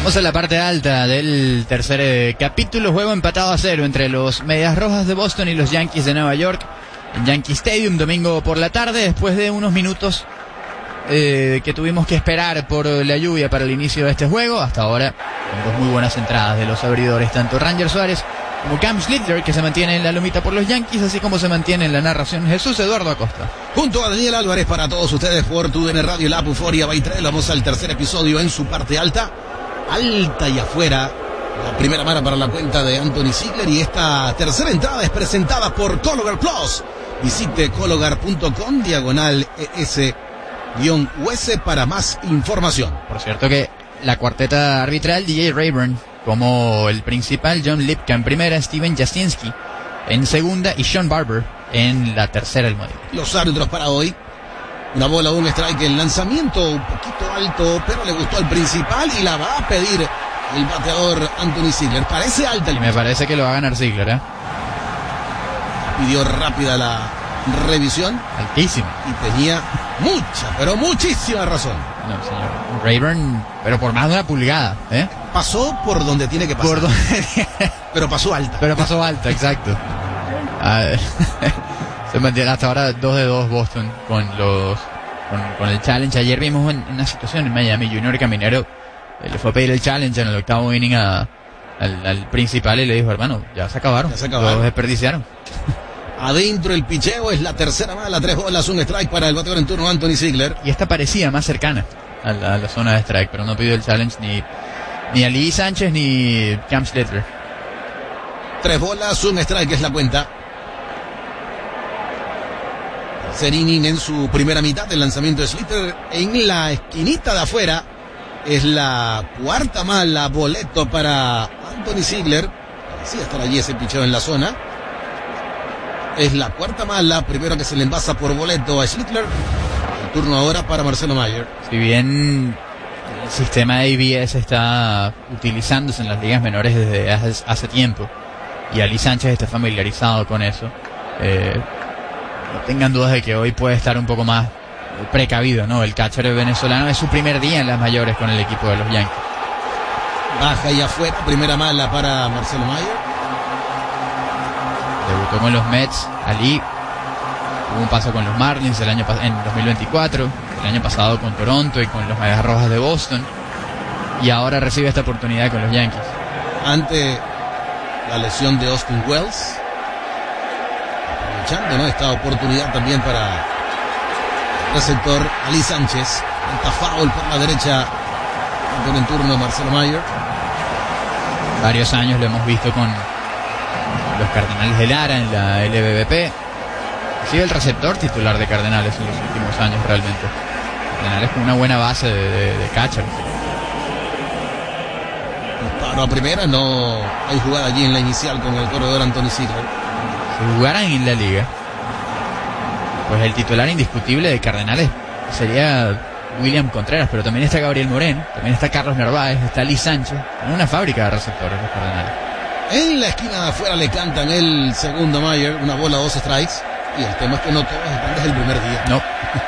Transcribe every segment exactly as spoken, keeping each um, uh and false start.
Vamos a la parte alta del tercer eh, capítulo. Juego empatado a cero entre los Medias Rojas de Boston y los Yankees de Nueva York en Yankee Stadium, domingo por la tarde, después de unos minutos eh, que tuvimos que esperar por la lluvia para el inicio de este juego. Hasta ahora, con dos muy buenas entradas de los abridores, tanto Ranger Suárez como Cam Schlittler, que se mantiene en la lomita por los Yankees, así como se mantiene en la narración Jesús Eduardo Acosta. Junto a Daniel Álvarez para todos ustedes por tu D N Radio, la Euforia Baitrael. Vamos al tercer episodio en su parte alta. Alta y afuera. La primera mano para la cuenta de Anthony Ziegler. Y esta tercera entrada es presentada por Cologar Plus. Visite cologar punto com, diagonal E S U S para más información. Por cierto que la cuarteta arbitral, D J Rayburn como el principal, John Lipka en primera, Steven Jasinski en segunda y Sean Barber en la tercera. El modelo. Los árbitros para hoy: una bola, un strike, el lanzamiento un poquito alto, pero le gustó al principal y la va a pedir el bateador Anthony Ziegler. Parece alta el y me parece que lo va a ganar Ziegler, ¿eh? Pidió rápida la revisión. Altísimo. Y tenía mucha, pero muchísima razón. No, señor. Rayburn, pero por más de una pulgada, ¿eh? Pasó por donde tiene que pasar. Por donde... pero pasó alta. Pero pasó alta, exacto. A ver. Se mantiene hasta ahora dos de dos Boston con los con, con el challenge. Ayer vimos en, en una situación en Miami, Junior Caminero eh, le fue a pedir el challenge en el octavo inning a, al, al principal y le dijo: hermano, ya se acabaron, ya se acabaron. Los desperdiciaron. Adentro el picheo, es la tercera mala, tres bolas, un strike para el bateador en turno Anthony Ziegler. Y esta parecía más cercana a la, a la zona de strike, pero no pidió el challenge ni, ni a Lee Sánchez ni Cam Schlittler. Tres bolas, un strike es la cuenta. Tercer inning en su primera mitad, el lanzamiento de Schlittler en la esquinita de afuera. Es la cuarta mala, boleto para Anthony Ziegler. Parecía estar allí ese picheo en la zona. Es la cuarta mala, primero que se le envasa por boleto a Schlittler. El turno ahora para Marcelo Mayer. Si bien el sistema de A B S está utilizándose en las ligas menores desde hace, hace tiempo, y Ali Sánchez está familiarizado con eso, eh, no tengan dudas de que hoy puede estar un poco más precavido, ¿no? El catcher venezolano es su primer día en las mayores con el equipo de los Yankees. Baja y afuera, primera mala para Marcelo Mayer. Debutó con los Mets, Ali. Tuvo un paso con los Marlins el año en dos mil veinticuatro, el año pasado con Toronto y con los Medias Rojas de Boston, y ahora recibe esta oportunidad con los Yankees. Ante la lesión de Austin Wells, aprovechando, ¿no?, esta oportunidad también para el receptor Ali Sánchez. Esta foul por la derecha con en turno Marcelo Mayer. Varios años lo hemos visto con los Cardenales de Lara en la L V B P. Ha sido el receptor titular de Cardenales en los últimos años realmente. Cardenales con una buena base de, de, de catcher. Disparo a primera, no hay jugada allí en la inicial con el corredor Anthony Ziegler. Si jugaran en la liga, pues el titular indiscutible de Cardenales sería William Contreras, pero también está Gabriel Moreno, también está Carlos Narváez, está Lee Sánchez. En una fábrica de receptores los Cardenales. En la esquina de afuera le cantan el segundo Mayer, una bola, dos strikes. Y el tema es que no todos están desde el primer día. No.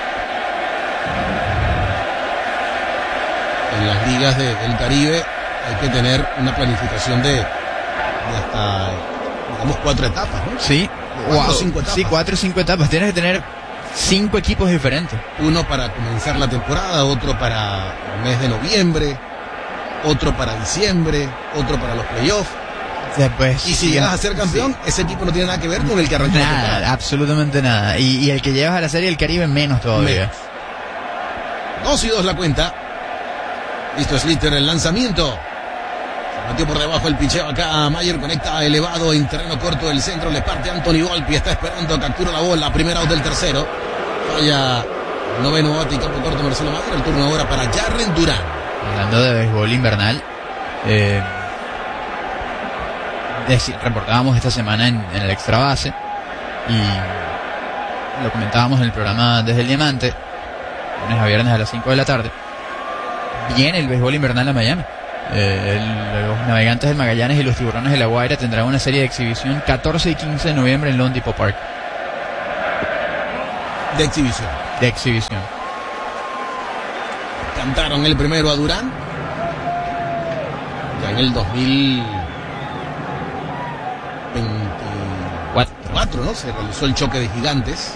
En las ligas de, del Caribe hay que tener una planificación de, de hasta, digamos, cuatro etapas, ¿no? Sí. Cuatro wow. o cinco etapas. Sí, cuatro o cinco etapas. Tienes que tener cinco equipos diferentes. Uno para comenzar la temporada, otro para el mes de noviembre, otro para diciembre, otro para los playoffs. Después, y si sí, llegas a ser campeón, sí, ese equipo no tiene nada que ver con el que arrancó la temporada. Nada, absolutamente nada. Y, y el que llevas a la Serie del Caribe menos todavía. Menos. Dos y dos la cuenta. Listo Schlittler, el lanzamiento. Se metió por debajo el picheo acá. Mayer conecta elevado en terreno corto del centro. Le parte Anthony Volpi. Está esperando, captura la bola. Primera out del tercero. Falla el noveno out y campo corto Marcelo Mayer. El turno ahora para Jarren Durán. Hablando de béisbol invernal, eh, reportábamos esta semana en, en el Extra Base y lo comentábamos en el programa Desde el Diamante, lunes a viernes a las cinco de la tarde. Viene el béisbol invernal a Miami. Eh, el, los Navegantes del Magallanes y los Tiburones de La Guaira tendrán una serie de exhibición catorce y quince de noviembre en Lone Depot Park. De exhibición. De exhibición. Cantaron el primero a Durán. Ya en el dos mil veinticuatro, ¿no? Se realizó el choque de gigantes.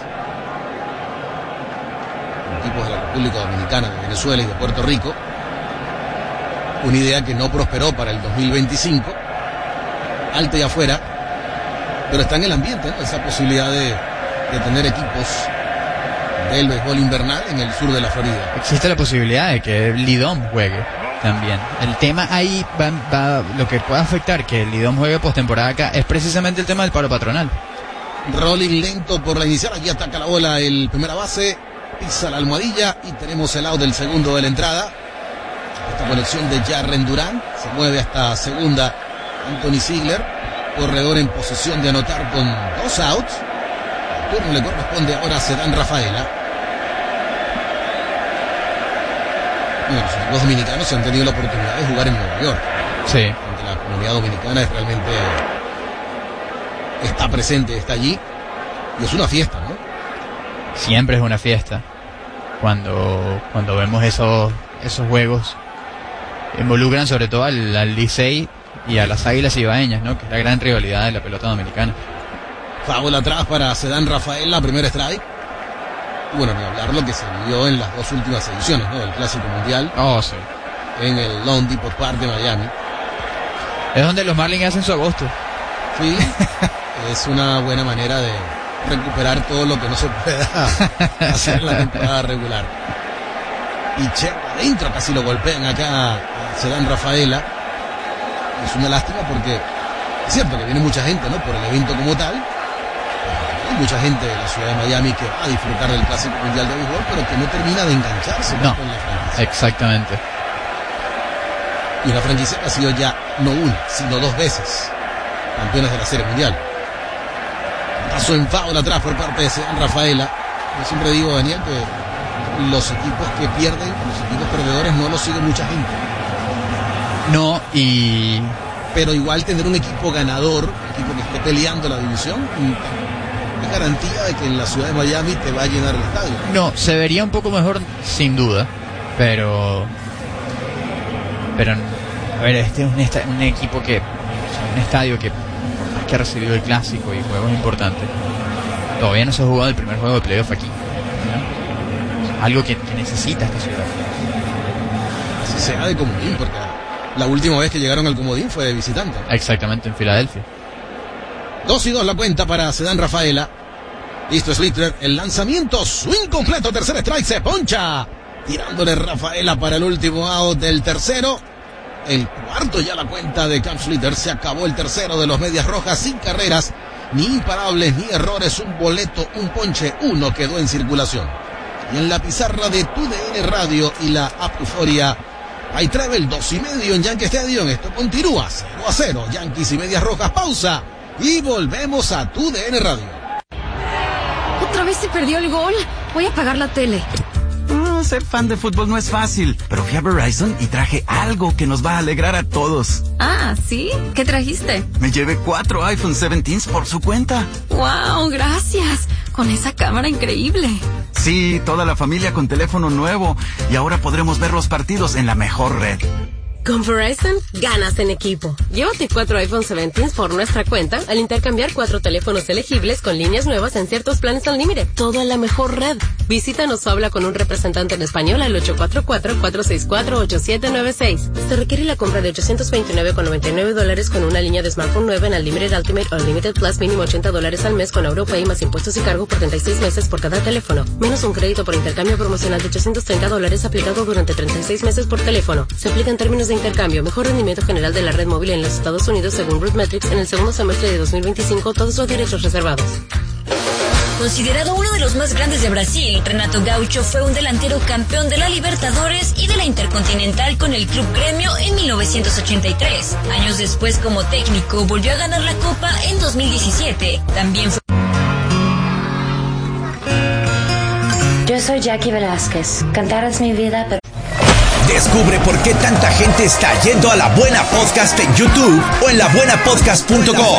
Equipos de la República Dominicana, de Venezuela y de Puerto Rico. Una idea que no prosperó para el dos mil veinticinco. Alta y afuera. Pero está en el ambiente, ¿no? Esa posibilidad de, de tener equipos del béisbol invernal en el sur de la Florida. Existe la posibilidad de que Lidom juegue también. El tema ahí va, va, lo que puede afectar que el Lidom juegue postemporada acá es precisamente el tema del paro patronal. Rolling lento por la inicial. Aquí ataca la bola el primera base. Pisa la almohadilla y tenemos el out del segundo de la entrada. Esta conexión de Jarren Durán. Se mueve hasta segunda Anthony Ziegler. Corredor en posesión de anotar con dos outs. El turno le corresponde ahora a Cedán Rafaela. Bueno, los equipos dominicanos han tenido la oportunidad de jugar en Nueva York. Sí. Donde la comunidad dominicana es realmente está presente, está allí. Y es una fiesta, ¿no? Siempre es una fiesta. Cuando, cuando vemos esos, esos juegos, involucran sobre todo al, al Licey y a las Águilas Ibaeñas, ¿no? Que es la gran rivalidad de la pelota dominicana. Foul atrás para Cedán Rafaela, primer strike. Y bueno, ni hablar lo que se vivió en las dos últimas ediciones, ¿no? Del Clásico Mundial. Oh, sí. En el Lone Depot Park de Miami. Es donde los Marlins hacen su agosto. Sí, es una buena manera de recuperar todo lo que no se pueda hacer en la temporada regular. Y che, adentro casi lo golpean acá a Cedán Rafaela. Es una lástima porque es cierto que viene mucha gente, ¿no? Por el evento como tal. Hay mucha gente de la ciudad de Miami que va a disfrutar del Clásico Mundial de Béisbol, pero que no termina de engancharse no, con la franquicia. Exactamente. Y una franquicia que ha sido ya no una, sino dos veces campeones de la Serie Mundial. Paso en foul atrás por parte de Cedán Rafaela. Yo siempre digo, Daniel, que los equipos que pierden, los equipos perdedores, no los sigue mucha gente. No, y... Pero igual tener un equipo ganador, un equipo que esté peleando la división, es garantía de que en la ciudad de Miami te va a llenar el estadio. No, se vería un poco mejor, sin duda, pero... Pero, a ver, este es un, esta, un equipo que... Un estadio que, que ha recibido el Clásico y juegos importantes. Todavía no se ha jugado el primer juego de playoff aquí, ¿no? Algo que, que necesita esta ciudad. Así sea de comodín, porque la última vez que llegaron al comodín fue de visitante. Exactamente, en Filadelfia. Dos y dos la cuenta para Cedán Rafaela. Listo Slater, el lanzamiento, swing completo, tercer strike, se poncha. Tirándole Rafaela para el último out del tercero. El cuarto ya la cuenta de Cam Slater. Se acabó el tercero de los Medias Rojas, sin carreras, ni imparables, ni errores. Un boleto, un ponche, uno quedó en circulación. Y en la pizarra de Tu D N Radio y la app Euforia, hay Treble, dos y medio en Yankee Stadium. Esto continúa cero a cero. Yankees y Medias Rojas, pausa. Y volvemos a Tu D N Radio. ¿Otra vez se perdió el gol? Voy a apagar la tele. Mm, ser fan de fútbol no es fácil, pero fui a Verizon y traje algo que nos va a alegrar a todos. Ah, ¿sí? ¿Qué trajiste? Me llevé cuatro iPhone diecisiete por su cuenta. ¡Wow! Gracias. Con esa cámara increíble. Sí, toda la familia con teléfono nuevo y ahora podremos ver los partidos en la mejor red. Con Verizon, ganas en equipo. Llévate cuatro iPhone diecisiete por nuestra cuenta al intercambiar cuatro teléfonos elegibles con líneas nuevas en ciertos planes al límite. Todo en la mejor red. Visítanos o habla con un representante en español al ocho cuatro cuatro, cuatro seis cuatro, ocho siete nueve seis. Se requiere la compra de ochocientos veintinueve con noventa y nueve dólares con una línea de smartphone nueva en Unlimited Ultimate o Unlimited Plus mínimo ochenta dólares al mes con AuroPay más impuestos y cargo por treinta y seis meses por cada teléfono. Menos un crédito por intercambio promocional de ochocientos treinta dólares aplicado durante treinta y seis meses por teléfono. Se aplica en términos de intercambio. Mejor rendimiento general de la red móvil en los Estados Unidos según RootMetrics en el segundo semestre de dos mil veinticinco. Todos los derechos reservados. Considerado uno de los más grandes de Brasil, Renato Gaucho fue un delantero campeón de la Libertadores y de la Intercontinental con el Club Gremio en mil novecientos ochenta y tres. Años después, como técnico, volvió a ganar la Copa en dos mil diecisiete. También fue... Yo soy Jackie Velázquez. Cantar es mi vida, pero... Descubre por qué tanta gente está yendo a La Buena Podcast en YouTube o en la buena podcast punto com.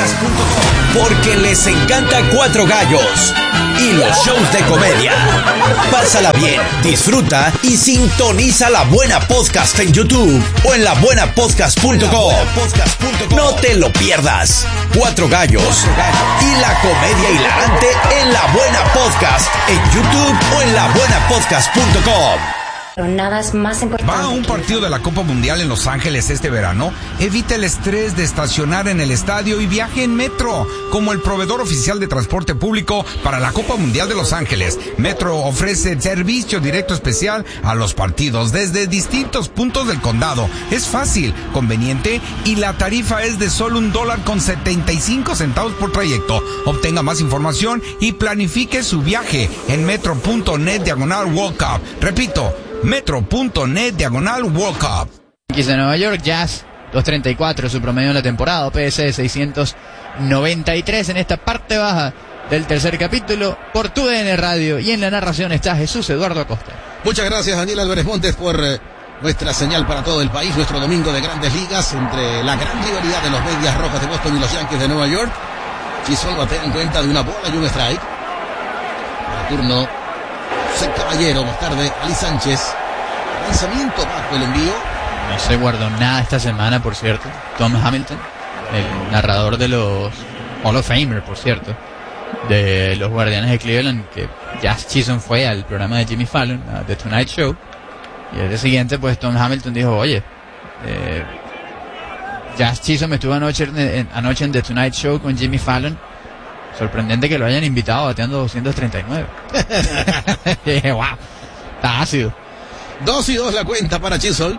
Porque les encanta Cuatro Gallos y los shows de comedia. Pásala bien, disfruta y sintoniza La Buena Podcast en YouTube o en la buena podcast punto com. No te lo pierdas. Cuatro Gallos y la comedia hilarante en La Buena Podcast en YouTube o en la buena podcast punto com. Pero nada es más importante. ¿Va a un partido de la Copa Mundial en Los Ángeles este verano? Evite el estrés de estacionar en el estadio y viaje en Metro, como el proveedor oficial de transporte público para la Copa Mundial de Los Ángeles. Metro ofrece servicio directo especial a los partidos desde distintos puntos del condado. Es fácil, conveniente y la tarifa es de solo un dólar con setenta y cinco centavos por trayecto. Obtenga más información y planifique su viaje en metro punto net diagonal World Cup. Repito, metro punto net diagonal World Cup. Yankees de Nueva York, Jazz dos treinta y cuatro su promedio en la temporada, P S de seiscientos noventa y tres en esta parte baja del tercer capítulo por Tu D N Radio, y en la narración está Jesús Eduardo Acosta. Muchas gracias, Daniel Álvarez Montes, por eh, nuestra señal para todo el país, nuestro domingo de Grandes Ligas entre la gran rivalidad de los Medias Rojas de Boston y los Yankees de Nueva York. Chisholm batea en cuenta de una bola y un strike. Para turno José Caballero, más tarde Ali Sánchez. Lanzamiento bajo el envío. No se guardó nada esta semana, por cierto. Tom Hamilton, el narrador de los Hall of Famer, por cierto, de los Guardianes de Cleveland, que Jazz Chisholm fue al programa de Jimmy Fallon, a The Tonight Show, y al día siguiente pues Tom Hamilton dijo, oye, eh, Jazz Chisholm estuvo anoche en, anoche en The Tonight Show con Jimmy Fallon. Sorprendente que lo hayan invitado bateando doscientos treinta y nueve. Y dije, wow, está ácido. Dos y dos la cuenta para Chisholm.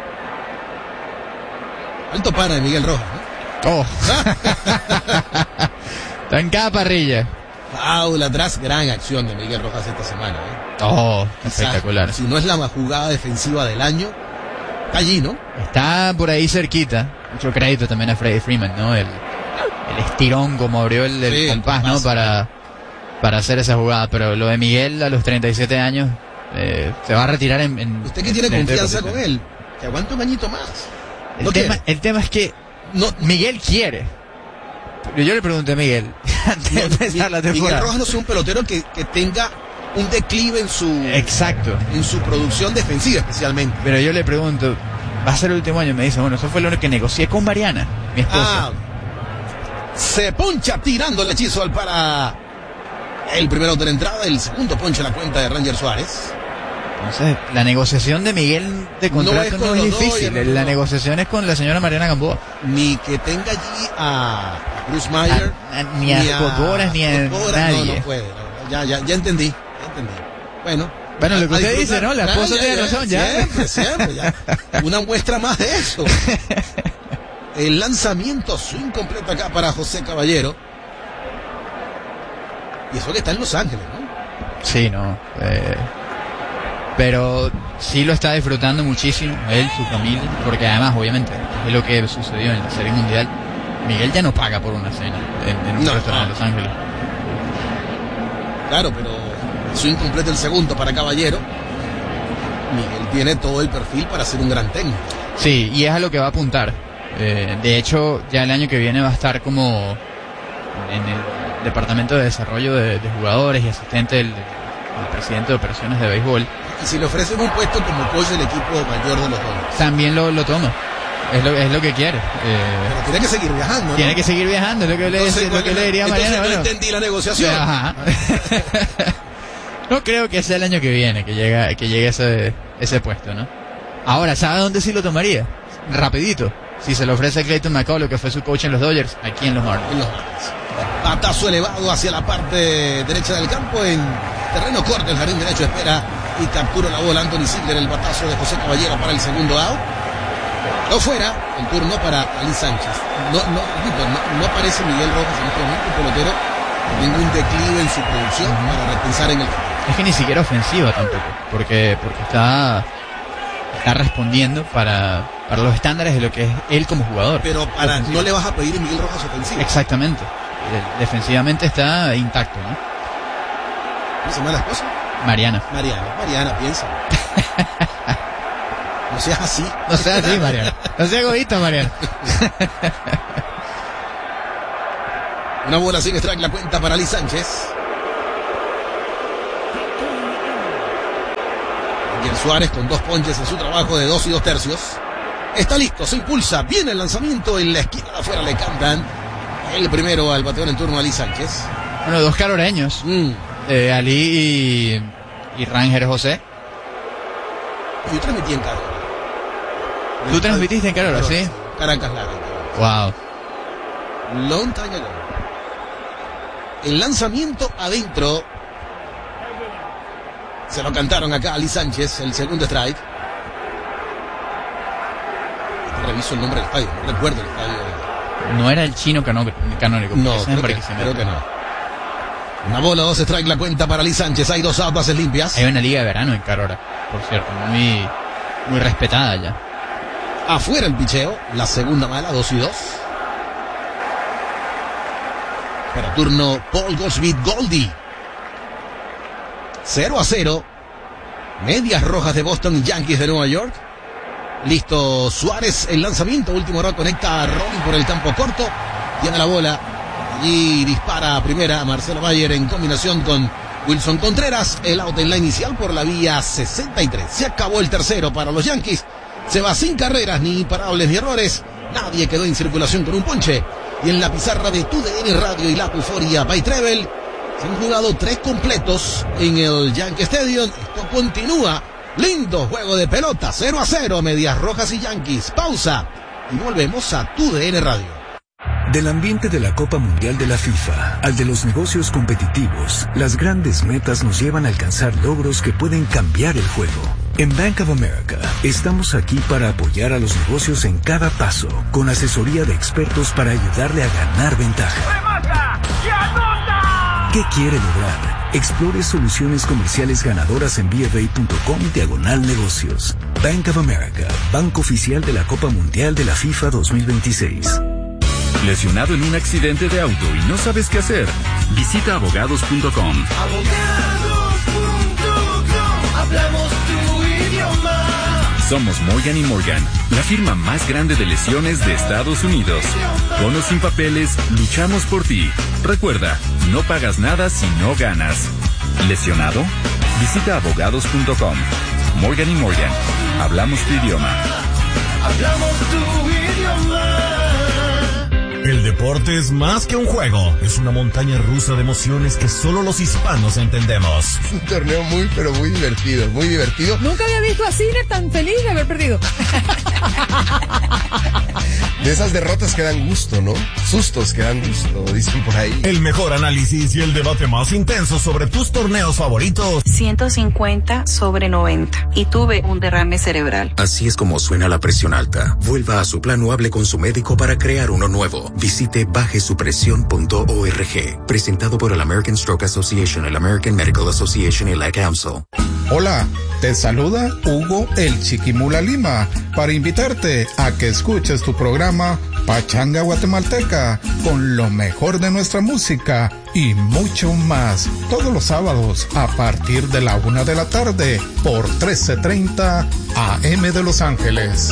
Alto para de Miguel Rojas, ¿no? Oh. Está en cada parrilla. Foul atrás, gran acción de Miguel Rojas esta semana, ¿eh? Oh, Quizás, espectacular. si no es la más jugada defensiva del año, está allí, ¿no? Está por ahí cerquita. Mucho crédito también a Freddie Freeman, ¿no? El, el estirón como abrió el, el Sí, compás, el ¿no? compás. Para, para hacer esa jugada. Pero lo de Miguel a los treinta y siete años, eh, se va a retirar en... en Usted que tiene en el confianza deporte. con él, que aguante un añito más. El, ¿No tema, quiere? el tema es que No, Miguel quiere. Pero yo le pregunté a Miguel antes de no, empezar la Miguel temporada. Rojas no es un pelotero que, que tenga un declive en su Exacto. en su producción defensiva especialmente. Pero yo le pregunto, va a ser el último año. Me dice, bueno, eso fue lo que negocié con Mariana, mi esposa. Ah, se poncha tirando el hechizo al para el primero de la entrada, el segundo poncha la cuenta de Ranger Suárez. Entonces, la negociación de Miguel de contrato no con es, los difícil. Dodgers, no, la no. negociación es con la señora Mariana Gamboa. Ni que tenga allí a Bruce Mayer, A- a- ni a Scott Boras, ni a Scott Boras, nadie. No, no puede. no, ya, ya, ya entendí, ya entendí. Bueno. Bueno, lo que a usted disfrutar. dice, ¿no? La Ah, esposa ya, tiene ya, razón, ya. Siempre, siempre, ya. Una muestra más de eso. El lanzamiento swing completo acá para José Caballero. Y eso que está en Los Ángeles, ¿no? Sí, no. Eh, pero sí lo está disfrutando muchísimo, él, su familia, porque además, obviamente, es lo que sucedió en la Serie Mundial. Miguel ya no paga por una cena en, en un No, restaurante no. de Los Ángeles. Claro, pero swing completo el segundo para Caballero. Miguel tiene todo el perfil para ser un gran técnico. Sí, y es a lo que va a apuntar. Eh, de hecho, ya el año que viene va a estar como en el departamento de desarrollo de, de jugadores y asistente del, del presidente de operaciones de béisbol. Y si le ofrecen un puesto como coach del equipo mayor de los Dodgers, También lo, lo toma. Es lo, es lo que quiere. Eh, pero tiene que seguir viajando, ¿no? tiene que seguir viajando, es lo que, Entonces, le, lo que ¿cuál le es? diría a Entonces, Mariana. no Bueno, entendí la negociación. ajá. No creo que sea el año que viene que llega que llegue ese, ese puesto, ¿no? Ahora, ¿sabe dónde sí lo tomaría? Rapidito. Si se lo ofrece a Clayton McCullough, que fue su coach en los Dodgers, aquí en los Marlins. En los Marlins. Batazo elevado hacia la parte derecha del campo en terreno corto. El jardín derecho espera y captura la bola Anthony Ziegler. El batazo de José Caballero para el segundo out. No fuera el turno para Ali Sánchez. No, no, repito, no, no aparece Miguel Rojas en este momento, un pelotero. Ningún declive en su producción para repensar en el campo. Es que ni siquiera ofensiva tampoco, porque porque está está respondiendo para, para los estándares de lo que es él como jugador. Pero para no le vas a pedir a Miguel Rojas ofensivo. Exactamente. De- Defensivamente está intacto, ¿no? ¿Cómo se llama la esposa? Mariana. Mariana. Mariana, piensa. No seas así. No seas así, Mariano. No seas egoísta, Mariano. Una bola sin strike, la cuenta para Lee Sánchez. Ángel Suárez con dos ponches en su trabajo de dos y dos tercios. Está listo, se impulsa, viene el lanzamiento en la esquina de afuera, le cantan el primero al bateador en turno a Lee Sánchez. Bueno, dos caroreños, mm. eh, Ali y, y Ranger José. Yo transmití en Carora. ¿Tú transmitiste en Carora, sí? Caracas Lara. Wow. Long time ago. El lanzamiento adentro. Se lo cantaron acá a Lee Sánchez, el segundo strike. Reviso el nombre del estadio, no recuerdo el estadio. No era el chino canónico. No, creo que, creo que no. Una bola, dos strike, la cuenta para Lee Sánchez. Hay dos outs, bases limpias. Hay una liga de verano en Carora, por cierto, muy, muy respetada ya. Afuera el picheo, la segunda mala, dos y dos. Para turno Paul Goldschmidt Goldie. cero a cero. Medias Rojas de Boston y Yankees de Nueva York. Listo Suárez, el lanzamiento. Último round, conecta a Robin por el campo corto. Tiene la bola. Y dispara a primera Marcelo Mayer en combinación con Wilson Contreras. El out en la inicial por la vía sesenta y tres. Se acabó el tercero para los Yankees. Se va sin carreras, ni imparables, ni errores. Nadie quedó en circulación con un ponche. Y en la pizarra de Tu D N Radio y la Euforia by Treble se han jugado tres completos en el Yankee Stadium. Esto continúa. Lindo juego de pelota. cero a cero. Medias Rojas y Yankees. Pausa. Y volvemos a Tu D N Radio. Del ambiente de la Copa Mundial de la FIFA al de los negocios competitivos, las grandes metas nos llevan a alcanzar logros que pueden cambiar el juego. En Bank of America, estamos aquí para apoyar a los negocios en cada paso, con asesoría de expertos para ayudarle a ganar ventaja. ¿Qué quiere lograr? Explore soluciones comerciales ganadoras en bfa.com diagonal negocios. Bank of America, banco oficial de la Copa Mundial de la FIFA dos mil veintiséis. ¿Lesionado en un accidente de auto y no sabes qué hacer? Visita abogados punto com. abogados punto com. Hablamos tu idioma. Somos Morgan y Morgan, la firma más grande de lesiones de Estados Unidos. Con o sin papeles, luchamos por ti. Recuerda, no pagas nada si no ganas. ¿Lesionado? Visita abogados punto com. Morgan y Morgan, hablamos tu idioma. Hablamos tu idioma. El deporte es más que un juego, es una montaña rusa de emociones que solo los hispanos entendemos. Un torneo muy, pero muy divertido, muy divertido. Nunca había visto a Cine tan feliz de haber perdido. De esas derrotas que dan gusto, ¿no? Sustos que dan gusto, dicen por ahí. El mejor análisis y el debate más intenso sobre tus torneos favoritos. ciento cincuenta sobre noventa y tuve un derrame cerebral. Así es como suena la presión alta. Vuelva a su plan o hable con su médico para crear uno nuevo. Visite baje su presión punto org. Presentado por el American Stroke Association, el American Medical Association y la C A M S L. Hola, te saluda Hugo el Chiquimula Lima para invitarte a que escuches tu programa Pachanga Guatemalteca con lo mejor de nuestra música y mucho más todos los sábados a partir de la una de la tarde por trece treinta A M de Los Ángeles.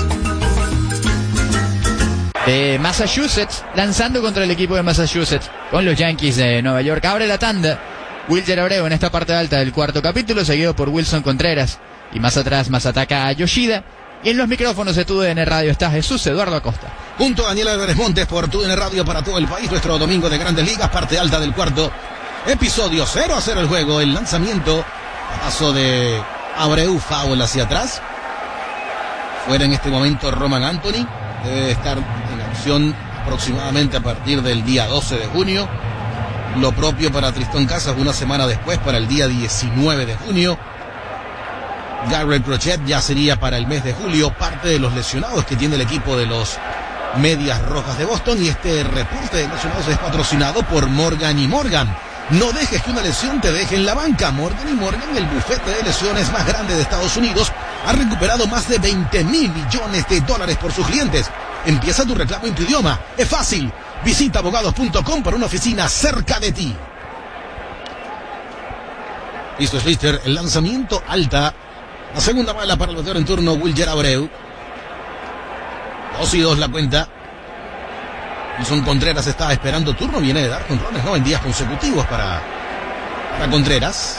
De Massachusetts, lanzando contra el equipo de Massachusetts con los Yankees de Nueva York. Abre la tanda Wilger Abreu en esta parte alta del cuarto capítulo, seguido por Wilson Contreras. Y más atrás, más ataca a Yoshida. Y en los micrófonos de Tu D N Radio está Jesús Eduardo Acosta. Junto a Daniel Álvarez Montes por Tu D N Radio para todo el país. Nuestro domingo de Grandes Ligas, parte alta del cuarto episodio. cero a cero el juego. El lanzamiento, paso de Abreu, foul hacia atrás. Fuera en este momento Roman Anthony. Debe estar en acción aproximadamente a partir del día doce de junio. Lo propio para Tristón Casas una semana después, para el día diecinueve de junio. Garrett Crochet ya sería para el mes de julio. Parte de los lesionados que tiene el equipo de los Medias Rojas de Boston. Y este reporte de lesionados es patrocinado por Morgan y Morgan. No dejes que una lesión te deje en la banca. Morgan y Morgan, el bufete de lesiones más grande de Estados Unidos, ha recuperado más de veinte mil millones de dólares por sus clientes. Empieza tu reclamo en tu idioma. Es fácil. Visita abogados punto com para una oficina cerca de ti. Listo, Slister. El lanzamiento alta. La segunda bala para el bateador en turno, Wilger Abreu. Dos y dos la cuenta. Wilson Contreras estaba esperando turno, viene de dar controles, ¿no? En días consecutivos para, para Contreras.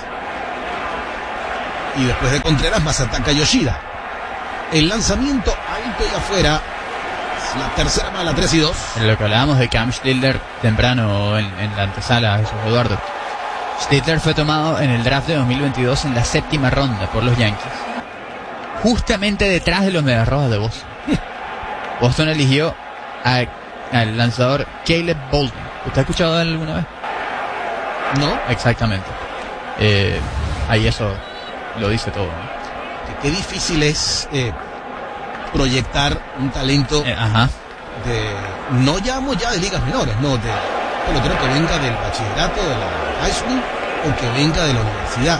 Y después de Contreras, más ataca Yoshida. El lanzamiento alto y afuera. La tercera bala, tres y dos. En lo que hablábamos de Cam Stidler temprano en, en la antesala, Jesús Eduardo. Stidler fue tomado en el draft de dos mil veintidós en la séptima ronda por los Yankees. Justamente detrás de los Medias Rojas de Boston. Boston eligió a, al lanzador Caleb Bolton. ¿Usted ha escuchado de él alguna vez? No. Exactamente. Eh, ahí eso lo dice todo, ¿no? Qué difícil es eh, proyectar un talento eh, ajá. de, no llamo ya de ligas menores, no, de pelotero que venga del bachillerato, de la high school, o que venga de la universidad.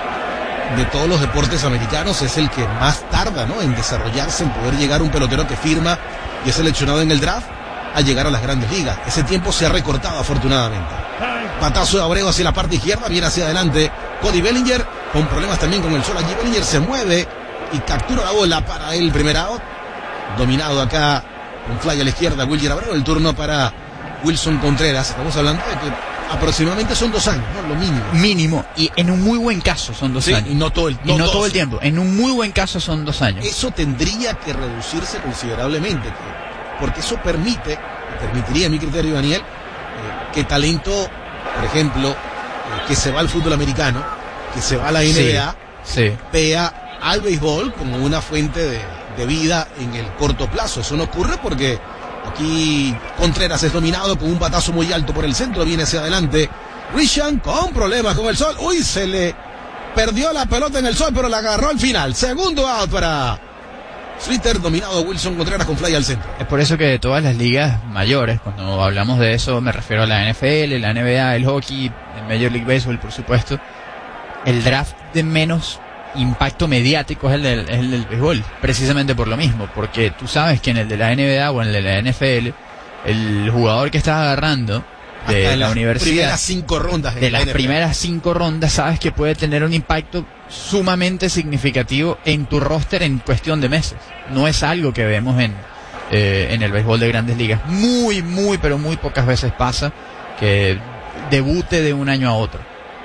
De todos los deportes americanos es el que más tarda, ¿no?, en desarrollarse, en poder llegar a un pelotero que firma y es seleccionado en el draft a llegar a las grandes ligas. Ese tiempo se ha recortado afortunadamente. Patazo de Abreu hacia la parte izquierda, viene hacia adelante Cody Bellinger, con problemas también con el sol allí. Bellinger se mueve y captura la bola para el primer out. Dominado acá, un fly a la izquierda, Wilger Abreu. El turno para Wilson Contreras. Estamos hablando de que aproximadamente son dos años, ¿no? Lo mínimo. Mínimo, y en un muy buen caso son dos sí, años. Y no todo el, no y no dos. todo el tiempo. En un muy buen caso son dos años. Eso tendría que reducirse considerablemente, porque eso permite, permitiría a mi criterio, Daniel, eh, que talento, por ejemplo, eh, que se va al fútbol americano, que se va a la N B A, sí, sí. vea al béisbol como una fuente de, de vida en el corto plazo. Eso no ocurre porque aquí Contreras es dominado con un batazo muy alto por el centro, viene hacia adelante Grisham con problemas con el sol. Uy, se le perdió la pelota en el sol, pero la agarró al final. Segundo out para Twitter, dominado Wilson Contreras con fly al centro. Es por eso que de todas las ligas mayores, cuando hablamos de eso, me refiero a la N F L, la N B A, el hockey, el Major League Baseball, por supuesto, el draft de menos impacto mediático es el del, es el del béisbol, precisamente por lo mismo, porque tú sabes que en el de la N B A o en el de la N F L, el jugador que estás agarrando de Hasta la universidad, primeras cinco rondas de las primeras cinco rondas, sabes que puede tener un impacto sumamente significativo en tu roster en cuestión de meses. No es algo que vemos en eh, en el béisbol de Grandes Ligas. Muy, muy, pero muy pocas veces pasa que debute de un año a otro.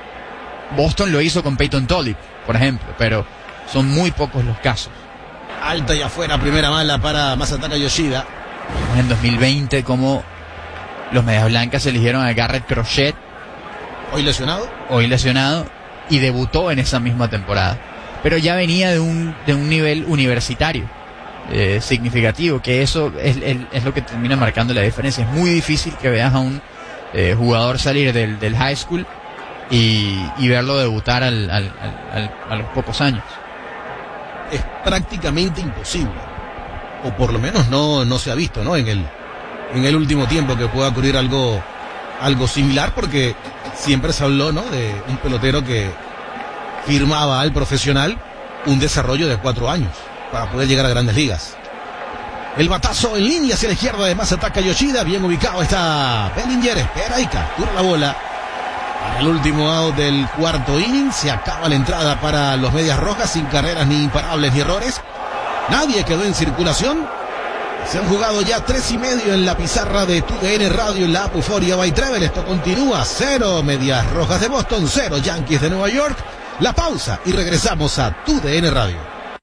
Boston lo hizo con Peyton Tolliver, por ejemplo, pero son muy pocos los casos. Alta y afuera, primera bala para Masataka Yoshida. En dos mil veinte, como los Medias Blancas eligieron a Garrett Crochet, hoy lesionado, hoy lesionado, y debutó en esa misma temporada. Pero ya venía de un de un nivel universitario eh, significativo, que eso es, es, es lo que termina marcando la diferencia. Es muy difícil que veas a un eh, jugador salir del, del high school y, y verlo debutar al, al, al, al, a los pocos años. Es prácticamente imposible, o por lo menos no, no se ha visto, ¿no? En el, en el último tiempo que pueda ocurrir algo, algo similar, porque siempre se habló, ¿no?, de un pelotero que firmaba al profesional un desarrollo de cuatro años para poder llegar a Grandes Ligas. El batazo en línea hacia la izquierda, además ataca Yoshida, bien ubicado está Bellinger, espera y captura la bola. Para el último out del cuarto inning, se acaba la entrada para los Medias Rojas, sin carreras ni imparables ni errores. Nadie quedó en circulación. Se han jugado ya tres y medio en la pizarra de Tu D N Radio en la app Euphoria by Travel. Esto continúa, cero Medias Rojas de Boston, cero Yankees de Nueva York. La pausa y regresamos a Tu D N Radio.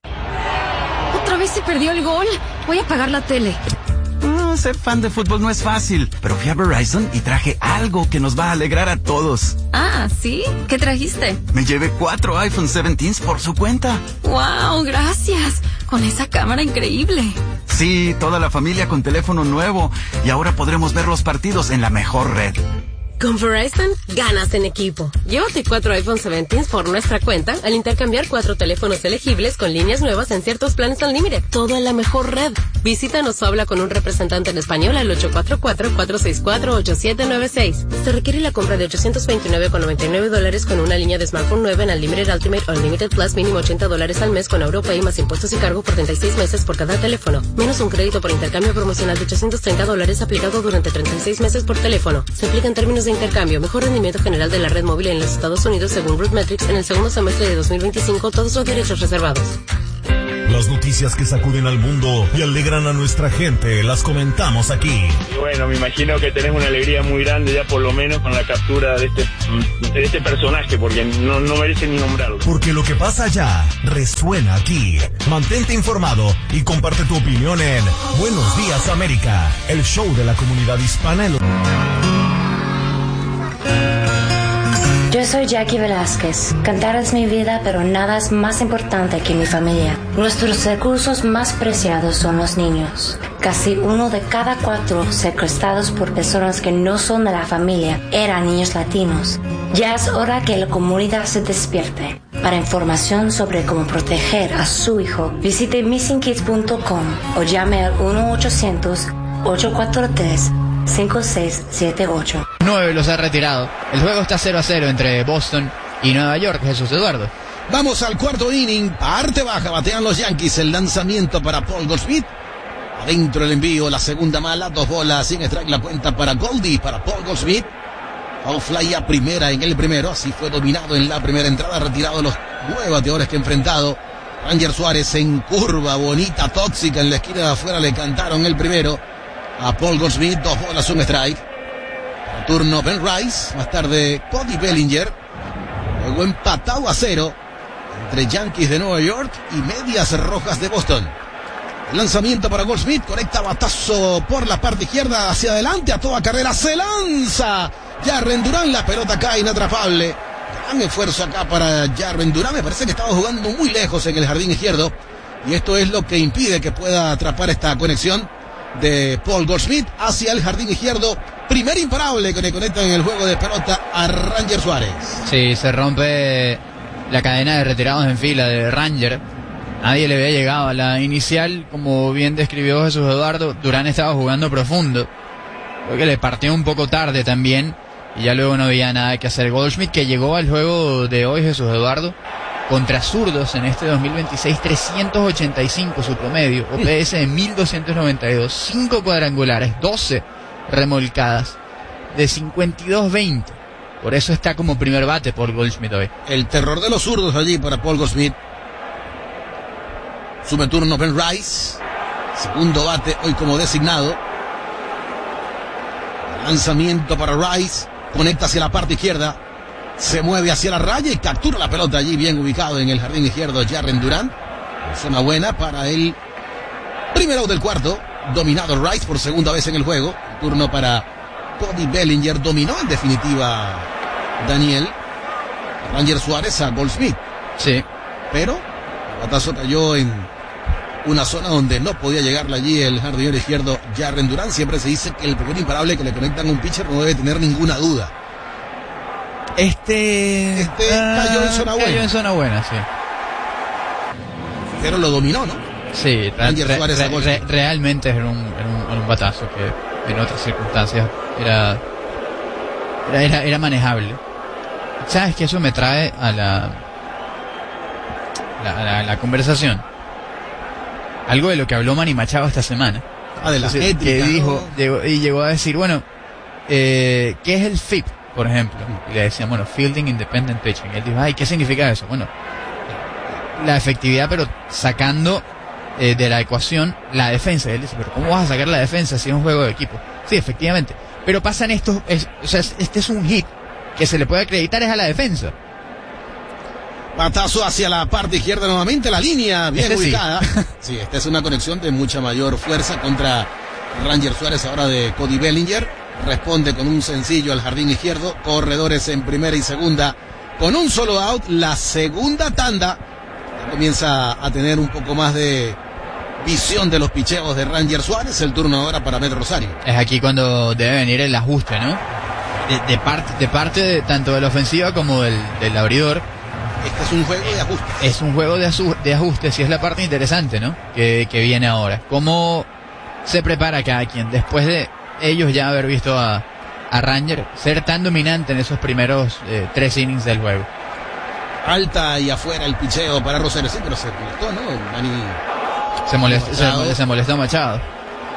¿Otra vez se perdió el gol? Voy a apagar la tele. Mm, ser fan de fútbol no es fácil, pero fui a Verizon y traje algo que nos va a alegrar a todos. Ah, ¿sí? ¿Qué trajiste? Me llevé cuatro iPhone diecisiete por su cuenta. ¡Wow! Gracias. Con esa cámara increíble. Sí, toda la familia con teléfono nuevo. Y ahora podremos ver los partidos en la mejor red. Con Verizon, ganas en equipo. Llévate cuatro iPhone diecisiete por nuestra cuenta al intercambiar cuatro teléfonos elegibles con líneas nuevas en ciertos planes Unlimited. Todo en la mejor red. Visítanos o habla con un representante en español al ocho cuatro cuatro, cuatro seis cuatro, ocho siete nueve seis. Se requiere la compra de ochocientos veintinueve con noventa y nueve dólares con una línea de smartphone nueva en Unlimited Ultimate o Unlimited Plus, mínimo ochenta dólares al mes con AuroPay más impuestos y cargo por treinta y seis meses por cada teléfono. Menos un crédito por intercambio promocional de ochocientos treinta dólares aplicado durante treinta y seis meses por teléfono. Se aplica en términos de intercambio, mejor rendimiento general de la red móvil en los Estados Unidos según RootMetrics en el segundo semestre de dos mil veinticinco, todos los derechos reservados. Las noticias que sacuden al mundo y alegran a nuestra gente, las comentamos aquí. Y bueno, me imagino que tenés una alegría muy grande ya por lo menos con la captura de este, de este personaje, porque no, no merece ni nombrarlo. Porque lo que pasa allá resuena aquí. Mantente informado y comparte tu opinión en Buenos Días América, el show de la comunidad hispana en los... Yo soy Jackie Velázquez. Cantar es mi vida, pero nada es más importante que mi familia. Nuestros recursos más preciados son los niños. Casi uno de cada cuatro secuestrados por personas que no son de la familia eran niños latinos. Ya es hora que la comunidad se despierte. Para información sobre cómo proteger a su hijo, visite missing kids punto com o llame al uno ochocientos, ocho cuatro tres, cinco seis siete ocho. nueve los ha retirado. El juego está cero a cero entre Boston y Nueva York. Jesús Eduardo. Vamos al cuarto inning. Parte baja, batean los Yankees. El lanzamiento para Paul Goldschmidt. Adentro el envío, la segunda mala. Dos bolas sin strike, la cuenta para Goldie, para Paul Goldschmidt. Foul fly a primera en el primero. Así fue dominado en la primera entrada. Retirado los nueve bateadores que ha enfrentado. Ranger Suárez en curva, bonita, tóxica. En la esquina de afuera le cantaron el primero a Paul Goldschmidt. Dos bolas, un strike. Para turno Ben Rice. Más tarde Cody Bellinger. Luego empatado a cero entre Yankees de Nueva York y Medias Rojas de Boston. El lanzamiento para Goldschmidt. Conecta batazo por la parte izquierda hacia adelante a toda carrera. Se lanza Jarren Duran. La pelota cae inatrapable. Gran esfuerzo acá para Jarren Duran. Me parece que estaba jugando muy lejos en el jardín izquierdo. Y esto es lo que impide que pueda atrapar esta conexión de Paul Goldschmidt hacia el jardín izquierdo. Primer imparable que le conecta en el juego de pelota a Ranger Suárez. Sí, se rompe la cadena de retirados en fila de Ranger. Nadie le había llegado a la inicial. Como bien describió Jesús Eduardo, Durán estaba jugando profundo. Creo que le partió un poco tarde también. Y ya luego no había nada que hacer. Goldschmidt, que llegó al juego de hoy, Jesús Eduardo, contra zurdos en este dos mil veintiséis, trescientos ochenta y cinco su promedio, O P S de mil doscientos noventa y dos, cinco cuadrangulares, doce remolcadas, de cincuenta y dos veinte. Por eso está como primer bate por Goldschmidt hoy. El terror de los zurdos allí para Paul Goldschmidt. Sube turno Ben Rice, segundo bate hoy como designado. Lanzamiento para Rice, conecta hacia la parte izquierda. Se mueve hacia la raya y captura la pelota allí bien ubicado en el jardín izquierdo Jarren Duran. Zona buena para el primer out del cuarto. Dominado Rice por segunda vez en el juego. Turno para Cody Bellinger. Dominó en definitiva Daniel Ranger Suárez a Goldschmidt. Sí. Pero el batazo cayó en una zona donde no podía llegarle allí el jardinero izquierdo Jarren Duran. Siempre se dice que el primer imparable que le conectan a un pitcher no debe tener ninguna duda. Este, este uh, cayó en zona buena. Cayó en zona buena, sí. Pero lo dominó, ¿no? Sí, re, re, re, re, realmente era un, era, un, era un batazo que en otras circunstancias era, era, era, era manejable. ¿Sabes que eso me trae a la, la, a la, a la conversación? Algo de lo que habló Manny Machado esta semana. Ah, de la Entonces, ética, que dijo, ¿no? llegó, y llegó a decir, bueno, eh, ¿qué es el F I P? Por ejemplo, y le decían, bueno, Fielding Independent Pitching. Y él dijo, ay, ¿qué significa eso? Bueno, la efectividad, pero sacando eh, de la ecuación la defensa. Y él dice, pero ¿cómo vas a sacar la defensa si es un juego de equipo? Sí, efectivamente. Pero pasan estos, es, o sea, este es un hit que se le puede acreditar es a la defensa. Patazo hacia la parte izquierda nuevamente, la línea bien este ubicada. Sí. sí, esta es una conexión de mucha mayor fuerza contra Ranger Suárez, ahora de Cody Bellinger. Responde con un sencillo al jardín izquierdo. Corredores en primera y segunda con un solo out. La segunda tanda comienza a tener un poco más de visión de los picheos de Ranger Suárez. El turno ahora para Med Rosario. Es aquí cuando debe venir el ajuste, ¿no? De, de parte de parte de, tanto de la ofensiva como del, del abridor. Este es un juego de ajuste. Es un juego de, asu- de ajustes y es la parte interesante, ¿no? Que, que viene ahora. ¿Cómo se prepara cada quien después de ellos ya haber visto a, a Ranger ser tan dominante en esos primeros eh, tres innings del juego? Alta y afuera el picheo para Rosario. Sí, pero se molestó, ¿no? Manny se molestó, se, se molestó Machado.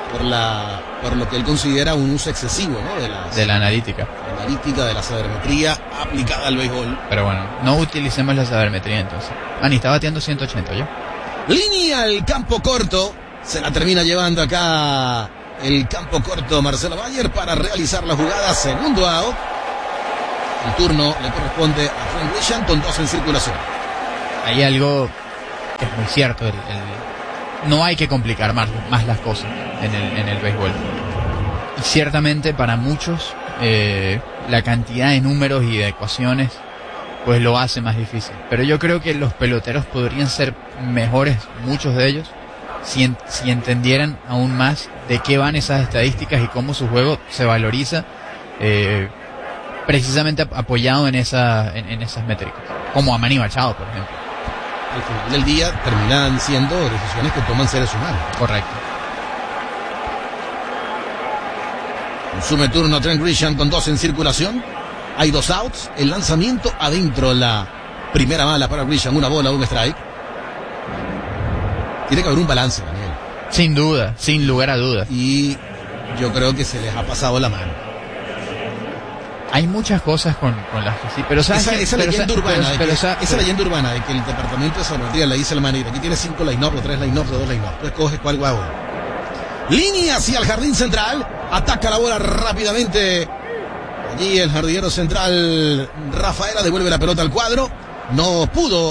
por la por lo que él considera un uso excesivo, ¿no? De, las, de la analítica. La analítica, de la sabermetría aplicada al béisbol. Pero bueno, no utilicemos la sabermetría entonces. Manny está batiendo ciento ochenta, ¿yo? Línea al campo corto. Se la termina llevando acá el campo corto Marcelo Bayer para realizar la jugada. Segundo out. El turno le corresponde a Frank Grisham con dos en circulación. Hay algo que es muy cierto. El, el, no hay que complicar más, más las cosas en el, en el béisbol. Y ciertamente para muchos eh, la cantidad de números y de ecuaciones pues lo hace más difícil. Pero yo creo que los peloteros podrían ser mejores, muchos de ellos, si, en, si entendieran aún más de qué van esas estadísticas y cómo su juego se valoriza, eh, precisamente apoyado en, esa, en, en esas métricas, como a Manny Machado, por ejemplo. Al final del día terminan siendo decisiones que toman seres humanos. Correcto. Consume turno Trent Grisham con dos en circulación. Hay dos outs. El lanzamiento adentro, la primera bala para Grisham. Una bola, un strike. Tiene que haber un balance, Daniel. Sin duda, sin lugar a dudas. Y yo creo que se les ha pasado la mano. Hay muchas cosas con, con las que sí, pero ¿sabes esa, qué? esa pero, leyenda pero, urbana, pero, de pero, que, esa, esa leyenda urbana de que el departamento de sabermetría le dice al manager, aquí tiene cinco line-ups, o tres line-ups, o dos line-ups. Tú escoges cuál va hoy. Línea hacia el jardín central. Ataca la bola rápidamente. Allí el jardinero central Rafaela devuelve la pelota al cuadro. No pudo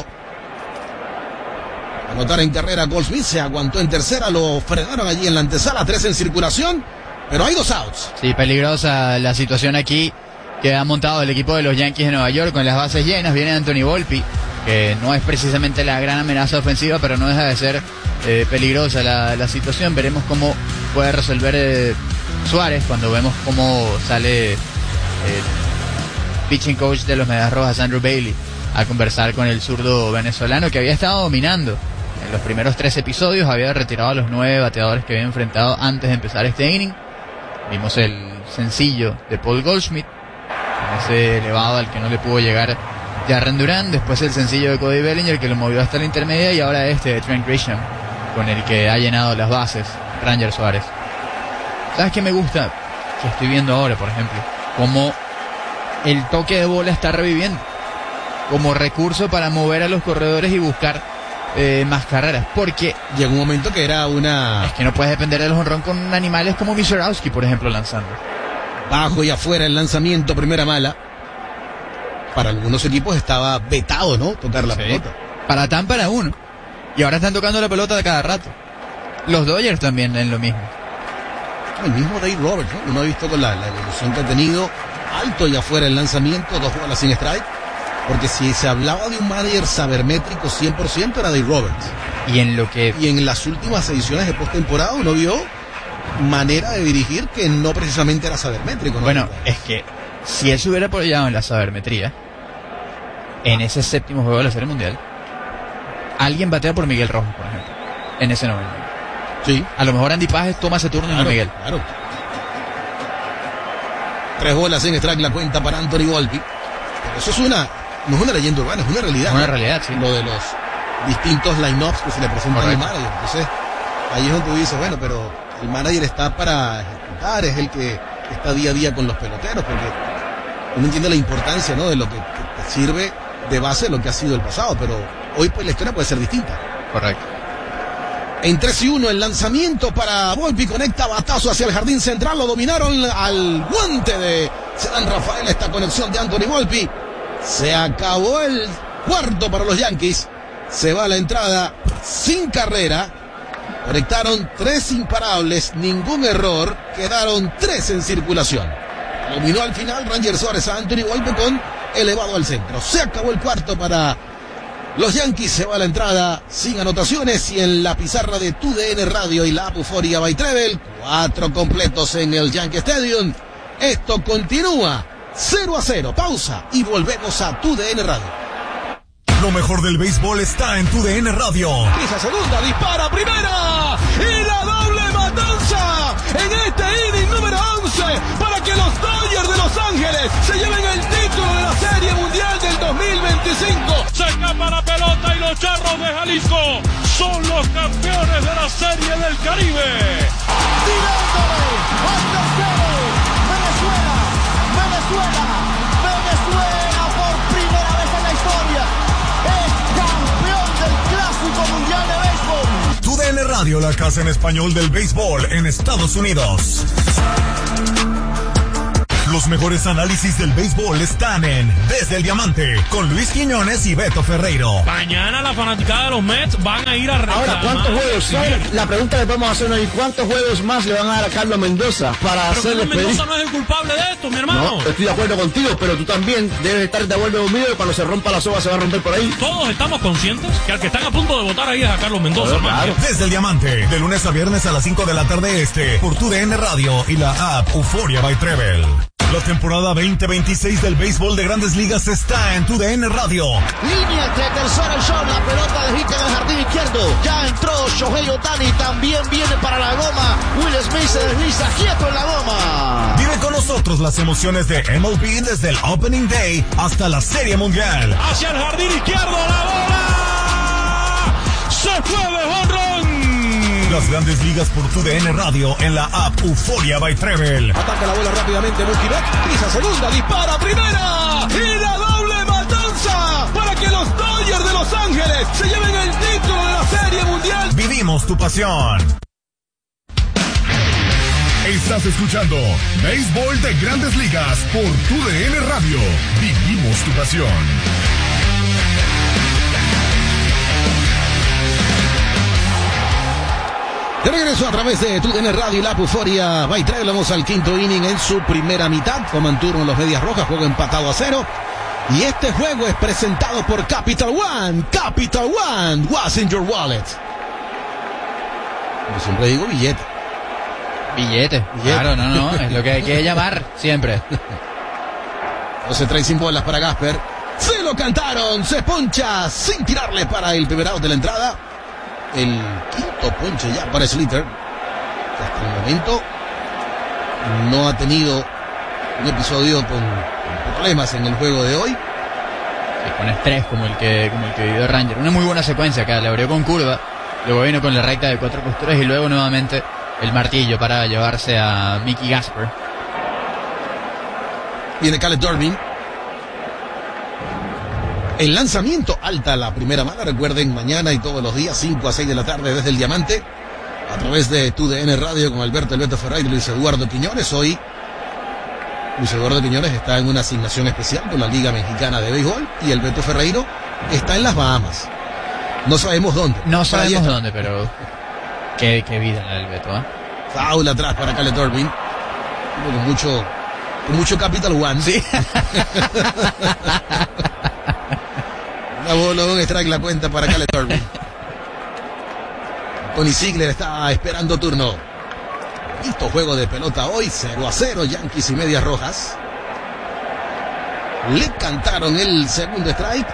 anotar en carrera Goldsmith. Se aguantó en tercera. Lo frenaron allí en la antesala. Tres en circulación. Pero hay dos outs. Sí, peligrosa la situación aquí que ha montado el equipo de los Yankees de Nueva York con las bases llenas. Viene Anthony Volpi, que no es precisamente la gran amenaza ofensiva, pero no deja de ser eh, peligrosa la, la situación. Veremos cómo puede resolver eh, Suárez cuando vemos cómo sale el pitching coach de los Medias Rojas, Andrew Bailey, a conversar con el zurdo venezolano que había estado dominando en los primeros tres episodios. Había retirado a los nueve bateadores que había enfrentado antes de empezar este inning. Vimos el sencillo de Paul Goldschmidt, ese elevado al que no le pudo llegar Jarren Duran. Después el sencillo de Cody Bellinger, que lo movió hasta la intermedia, y ahora este de Trent Grisham, con el que ha llenado las bases Ranger Suárez. ¿Sabes qué me gusta? Que estoy viendo ahora, por ejemplo, cómo el toque de bola está reviviendo como recurso para mover a los corredores y buscar eh, más carreras, porque llegó un momento que era una... Es que no puedes depender del jonrón con animales como Misurowski, por ejemplo, lanzando. Bajo y afuera el lanzamiento, primera mala. Para algunos equipos estaba vetado, ¿no? Tocar la sí. pelota. Para Tampa era uno. Y ahora están tocando la pelota de cada rato. Los Dodgers también en lo mismo. El mismo Dave Roberts, ¿no? Uno ha visto con la, la evolución que ha tenido. Alto y afuera el lanzamiento, dos bolas sin strike. Porque si se hablaba de un manager sabermétrico cien por ciento era Dave Roberts. Y en lo que... Y en las últimas ediciones de postemporada uno vio manera de dirigir que no precisamente era sabermétrico, ¿no? Bueno, es que si él se hubiera apoyado en la sabermetría en ese séptimo juego de la Serie Mundial, alguien batea por Miguel Rojas, por ejemplo, en ese noveno. Sí. A lo mejor Andy Pajes toma ese turno, claro, y no Miguel. Claro. Tres bolas en strike la cuenta para Anthony Volpi. Pero eso es una, no es una leyenda urbana, es una realidad. Es una ¿no? realidad, sí. Lo de los distintos line-ups que se le presentan al manager. Entonces, ahí es donde tú dices, bueno, pero el manager está para ejecutar, es el que está día a día con los peloteros, porque uno entiende la importancia, ¿no? De lo que, que te sirve de base lo que ha sido el pasado, pero hoy pues la historia puede ser distinta. Correcto. En tres y uno el lanzamiento para Volpi, conecta batazo hacia el jardín central, lo dominaron al guante de Cedán Rafael, esta conexión de Anthony Volpi. Se acabó el cuarto para los Yankees, se va a la entrada sin carrera, conectaron tres imparables, ningún error, quedaron tres en circulación. Dominó al final Ranger Suárez a Anthony Volpi con elevado al centro. Se acabó el cuarto para los Yankees, se va a la entrada sin anotaciones, y en la pizarra de Tu D N Radio y la Apuforia by Trevel, cuatro completos en el Yankee Stadium. Esto continúa cero a cero. Pausa y volvemos a Tu D N Radio. Lo mejor del béisbol está en Tu D N Radio. Pisa segunda, dispara primera y la doble matanza en este inning número once para que los Dodgers de Los Ángeles se lleven el título de la Serie Mundial del dos mil veinticinco. Se escapa la pelota y los Charros de Jalisco son los campeones de la Serie del Caribe. ¡Tira! Radio, la casa en español del béisbol en Estados Unidos. Los mejores análisis del béisbol están en Desde el Diamante, con Luis Quiñones y Beto Ferreiro. Mañana la fanaticada de los Mets van a ir a reclamar. Ahora, ¿cuántos juegos son? La pregunta que podemos hacer hoy, ¿cuántos juegos más le van a dar a Carlos Mendoza para pero hacerle Carlos Mendoza no es el culpable de esto, mi hermano. No, estoy de acuerdo contigo, pero tú también debes estar de acuerdo conmigo que cuando se rompa la soga se va a romper por ahí. Todos estamos conscientes que al que están a punto de votar ahí es a Carlos Mendoza, claro, hermano. claro. Desde el Diamante, de lunes a viernes a las cinco de la tarde este, por tu D N Radio y la app Euforia by Treble. La temporada veinte veintiséis del béisbol de Grandes Ligas está en tu D N Radio. Línea entre tercera y short, la pelota de hit en el jardín izquierdo. Ya entró Shohei Ohtani, también viene para la goma. Will Smith se desliza quieto en la goma. Vive con nosotros las emociones de M L B desde el Opening Day hasta la Serie Mundial. Hacia el jardín izquierdo, la bola se fue de jonrón. Las Grandes Ligas por tu D N Radio en la app Euforia by Treble. Ataca la bola rápidamente Mookie Betts, pisa segunda, dispara primera y la doble matanza para que los Dodgers de Los Ángeles se lleven el título de la Serie Mundial. Vivimos tu pasión. Estás escuchando Béisbol de Grandes Ligas por tu D N Radio. Vivimos tu pasión. De regreso a través de tu D N Radio y la Euforia by Treble. Vamos al quinto inning en su primera mitad. Toman turno los Medias Rojas, juego empatado a cero. Y este juego es presentado por Capital One. Capital One, what's in your wallet? Yo siempre digo billete. Billete, billete. Claro, no, no, es lo que hay que llamar siempre. doce trae sin bolas para Gasper. Se lo cantaron, se poncha sin tirarle para el primer out de la entrada. El quinto ponche ya para Slater, que hasta el momento no ha tenido un episodio con, con problemas en el juego de hoy. Sí, con estrés como el que como el que vivió Ranger. Una muy buena secuencia acá, le abrió con curva, luego vino con la recta de cuatro costuras y luego nuevamente el martillo para llevarse a Mickey Gasper. Viene Caleb Durbin. El lanzamiento alta la primera mala, recuerden mañana y todos los días cinco a seis de la tarde desde el Diamante a través de tu D N Radio con Alberto El Beto Ferreiro y Luis Eduardo Quiñones. Hoy Luis Eduardo Quiñones está en una asignación especial con la Liga Mexicana de Béisbol y el Beto Ferreiro está en las Bahamas. No sabemos dónde. No sabemos dónde, pero qué, qué vida la del Beto, ¿eh? Foul atrás para Caleb Durbin. Con mucho, con mucho Capital One. Sí. La bola, un strike la cuenta para Caleb Durbin. Tony Ziegler está esperando turno. Listo juego de pelota hoy, cero a cero, Yankees y Medias Rojas. Le cantaron el segundo strike.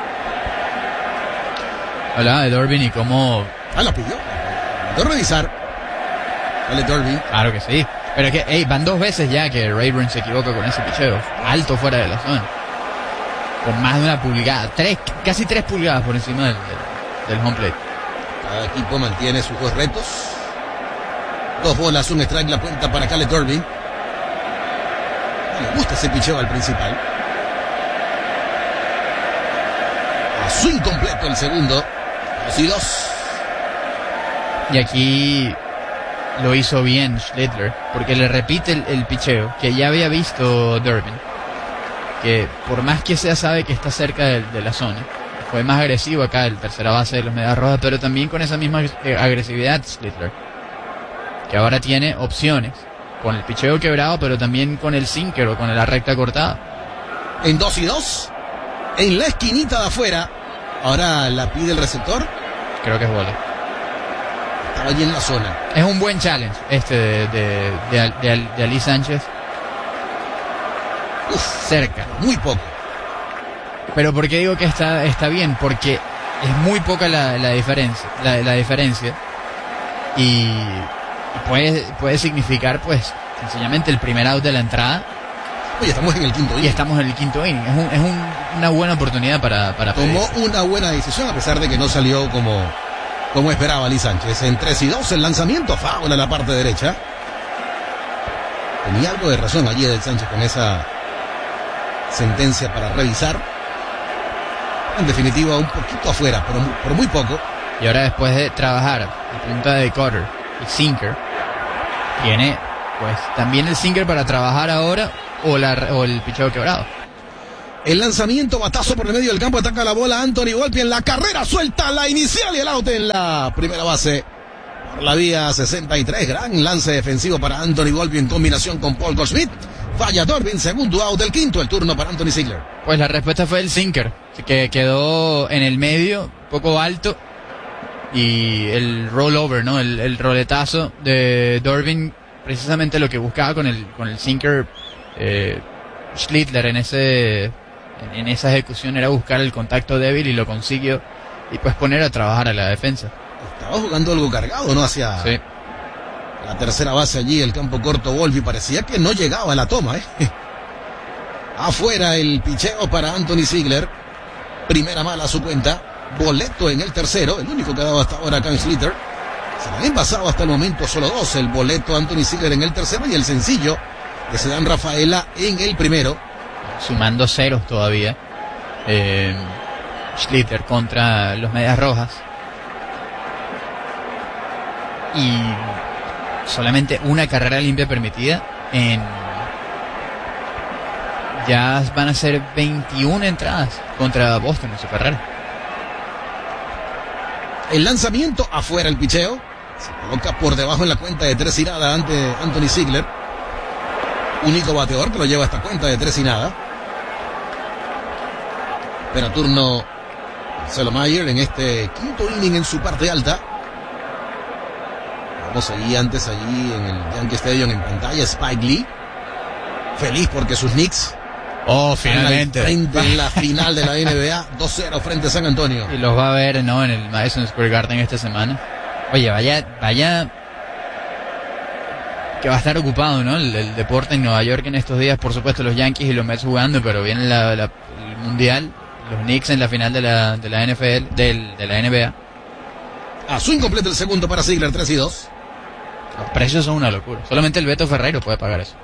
Hola, de Durbin y cómo... Ah, la pidió. De revisar. Caleb Durbin. Claro que sí. Pero es que, hey, van dos veces ya que Rayburn se equivoca con ese picheo. Alto fuera de la zona. Con más de una pulgada, tres, casi tres pulgadas por encima del, del, del home plate. Cada equipo mantiene sus dos retos. Dos bolas, un strike, la cuenta para Caleb Durbin. Me gusta ese picheo al principal. A swing completo el segundo. Dos y dos. Y aquí lo hizo bien Schlittler, porque le repite el, el picheo que ya había visto Durbin. Que por más que sea sabe que está cerca de, de la zona. Fue más agresivo acá el tercera base de los Medias Rojas, pero también con esa misma eh, agresividad Schlittler, que ahora tiene opciones con el picheo quebrado, pero también con el sinker o con la recta cortada. En dos y dos, en la esquinita de afuera, ahora la pide el receptor. Creo que es bola. Estaba allí en la zona. Es un buen challenge este de, de, de, de, de Ali Sánchez. Uf, cerca, muy poco. Pero ¿por qué digo que está, está bien? Porque es muy poca la, la diferencia, la, la diferencia y, y puede, puede significar, pues, sencillamente el primer out de la entrada. Oye, estamos en el quinto inning. Y estamos en el quinto inning. Es, un, es un, una buena oportunidad para, para tomó una buena decisión a pesar de que no salió como, como esperaba Ali Sánchez. En tres y dos el lanzamiento, foul a la parte derecha. Tenía algo de razón allí Edel Sánchez con esa sentencia para revisar. En definitiva, un poquito afuera, pero, pero muy poco. Y ahora después de trabajar la punta de Carter, el sinker, tiene pues también el sinker para trabajar ahora o, la, o el picheo quebrado. El lanzamiento, batazo por el medio del campo, ataca la bola Anthony Volpi en la carrera, suelta la inicial y el out en la primera base. Por la vía sesenta y tres, gran lance defensivo para Anthony Volpi en combinación con Paul Goldschmidt. Falla Dorbin, segundo out del quinto, el turno para Anthony Ziegler. Pues la respuesta fue el sinker, que quedó en el medio, poco alto, y el rollover, ¿no? El, el roletazo de Dorbin, precisamente lo que buscaba con el, con el sinker eh, Schlittler en ese... en esa ejecución era buscar el contacto débil y lo consiguió y pues poner a trabajar a la defensa. Estaba jugando algo cargado, ¿no? Hacia sí. la tercera base allí, el campo corto Volpi, parecía que no llegaba a la toma, ¿eh? Afuera el picheo para Anthony Ziegler, primera mala a su cuenta, boleto en el tercero, el único que ha dado hasta ahora Kyle Schlitter. Se le han envasado hasta el momento solo dos, el boleto Anthony Ziegler en el tercero y el sencillo de Cedán Rafaela en el primero. Sumando ceros todavía eh, Schlitter contra los Medias Rojas, y solamente una carrera limpia permitida en ya van a ser veintiuna entradas contra Boston en su carrera. El lanzamiento afuera, el picheo se coloca por debajo en la cuenta de tres y nada ante Anthony Ziegler, único bateador que lo lleva a esta cuenta de tres y nada. Pero turno Marcelo Mayer en este quinto inning en su parte alta. Vamos allí antes, allí en el Yankee Stadium en pantalla, Spike Lee. Feliz porque sus Knicks. Oh, finalmente. Frente en la final de la N B A, dos cero frente a San Antonio. Y los va a ver, ¿no? En el Madison Square Garden esta semana. Oye, vaya, vaya. Que va a estar ocupado, ¿no? El, el deporte en Nueva York en estos días. Por supuesto, los Yankees y los Mets jugando, pero viene la, la, el Mundial. Los Knicks en la final de la, de la N F L, del, de la N B A. A su incompleto el segundo para Ziegler, tres y dos. Los precios son una locura. Solamente el Beto Ferreiro puede pagar eso.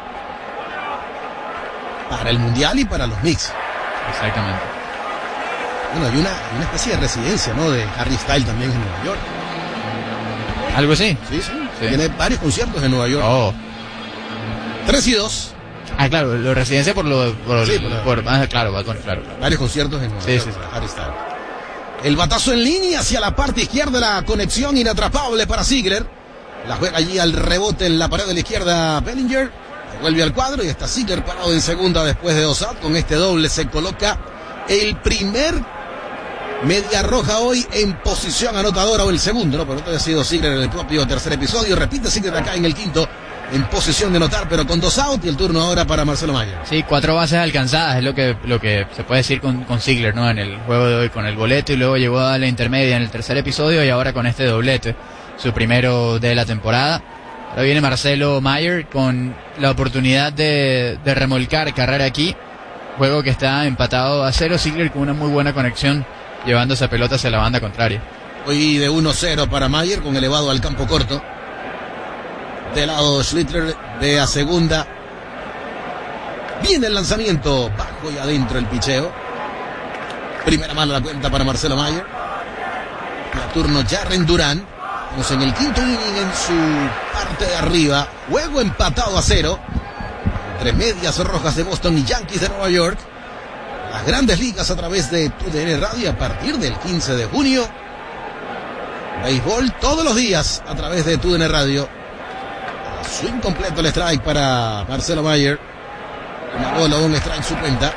Para el Mundial y para los Knicks. Exactamente. Bueno, hay una, una especie de residencia, ¿no? De Harry Styles también en Nueva York. ¿Algo así? Sí, sí. sí. Tiene varios conciertos en Nueva York. Oh. tres y dos. Ah, claro, lo residencia por lo... Por, sí, por, por, ah, claro, claro, claro. Varios conciertos en Nueva sí, York. Sí, sí. Harry Styles. El batazo en línea hacia la parte izquierda, la conexión inatrapable para Ziegler. La juega allí al rebote en la pared de la izquierda Bellinger. Vuelve al cuadro y está Ziegler parado en segunda después de dos outs. Con este doble se coloca el primer Media Roja hoy en posición anotadora, o el segundo, ¿no? Pero no ha sido Ziegler en el propio tercer episodio. Repite Ziegler acá en el quinto en posición de anotar, pero con dos outs, y el turno ahora para Marcelo Mayer. Sí, cuatro bases alcanzadas es lo que lo que se puede decir con, con Ziegler, ¿no? En el juego de hoy con el boleto, y luego llegó a la intermedia en el tercer episodio y ahora con este doblete, su primero de la temporada. Ahora viene Marcelo Mayer con la oportunidad de, de remolcar carrera aquí. Juego que está empatado a cero. Ziegler con una muy buena conexión, llevando esa pelota hacia la banda contraria. Hoy de uno cero para Mayer, con elevado al campo corto. De lado Schlitter, de a segunda. Viene el lanzamiento, bajo y adentro el picheo. Primera mano la cuenta para Marcelo Mayer. El turno Jarren Duran. Estamos en el quinto inning en su parte de arriba. Juego empatado a cero entre Medias Rojas de Boston y Yankees de Nueva York. Las Grandes Ligas a través de T U D N Radio a partir del quince de junio. Béisbol todos los días a través de T U D N Radio. Swing completo el strike para Marcelo Mayer. Una bola, un strike su cuenta.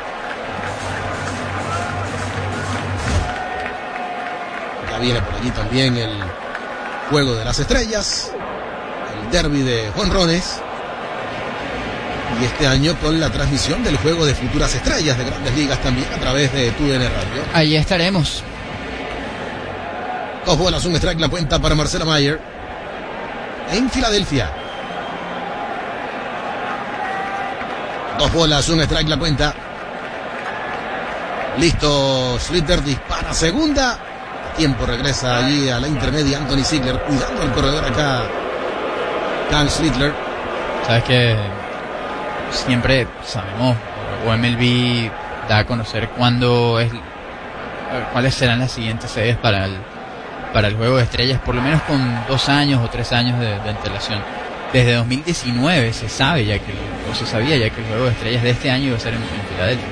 Ya viene por allí también el Juego de las Estrellas, el derby de jonrones, y este año con la transmisión del Juego de Futuras Estrellas de Grandes Ligas también a través de T U D N Radio. Allí estaremos. Dos bolas, un strike la cuenta para Marcelo Mayer en Filadelfia. Dos bolas, un strike la cuenta. Listo, Schlitter dispara segunda. Tiempo regresa allí a la intermedia Anthony Ziegler, cuidando al corredor acá Kyle Schlitter. Sabes que siempre sabemos, o M L B da a conocer cuándo es, cuáles serán las siguientes sedes para el para el Juego de Estrellas, por lo menos con dos años o tres años de, de antelación. Desde dos mil diecinueve se sabe ya que, o se sabía ya que el Juego de Estrellas de este año iba a ser en, en Filadelfia.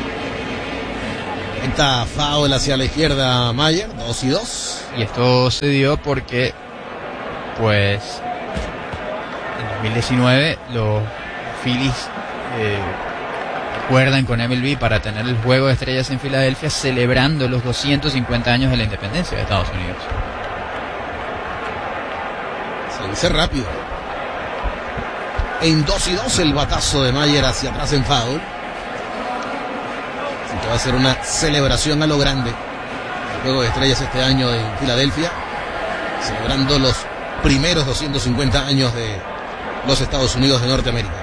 Esta foul hacia la izquierda Mayer, dos y dos. Y esto se dio porque, pues, en dos mil diecinueve los Phillies eh, acuerdan con M L B para tener el Juego de Estrellas en Filadelfia, celebrando los doscientos cincuenta años de la independencia de Estados Unidos. Se dice rápido. En dos y dos el batazo de Mayer hacia atrás en foul. Así que va a ser una celebración a lo grande. El Juego de Estrellas este año en Filadelfia, celebrando los primeros doscientos cincuenta años de los Estados Unidos de Norteamérica.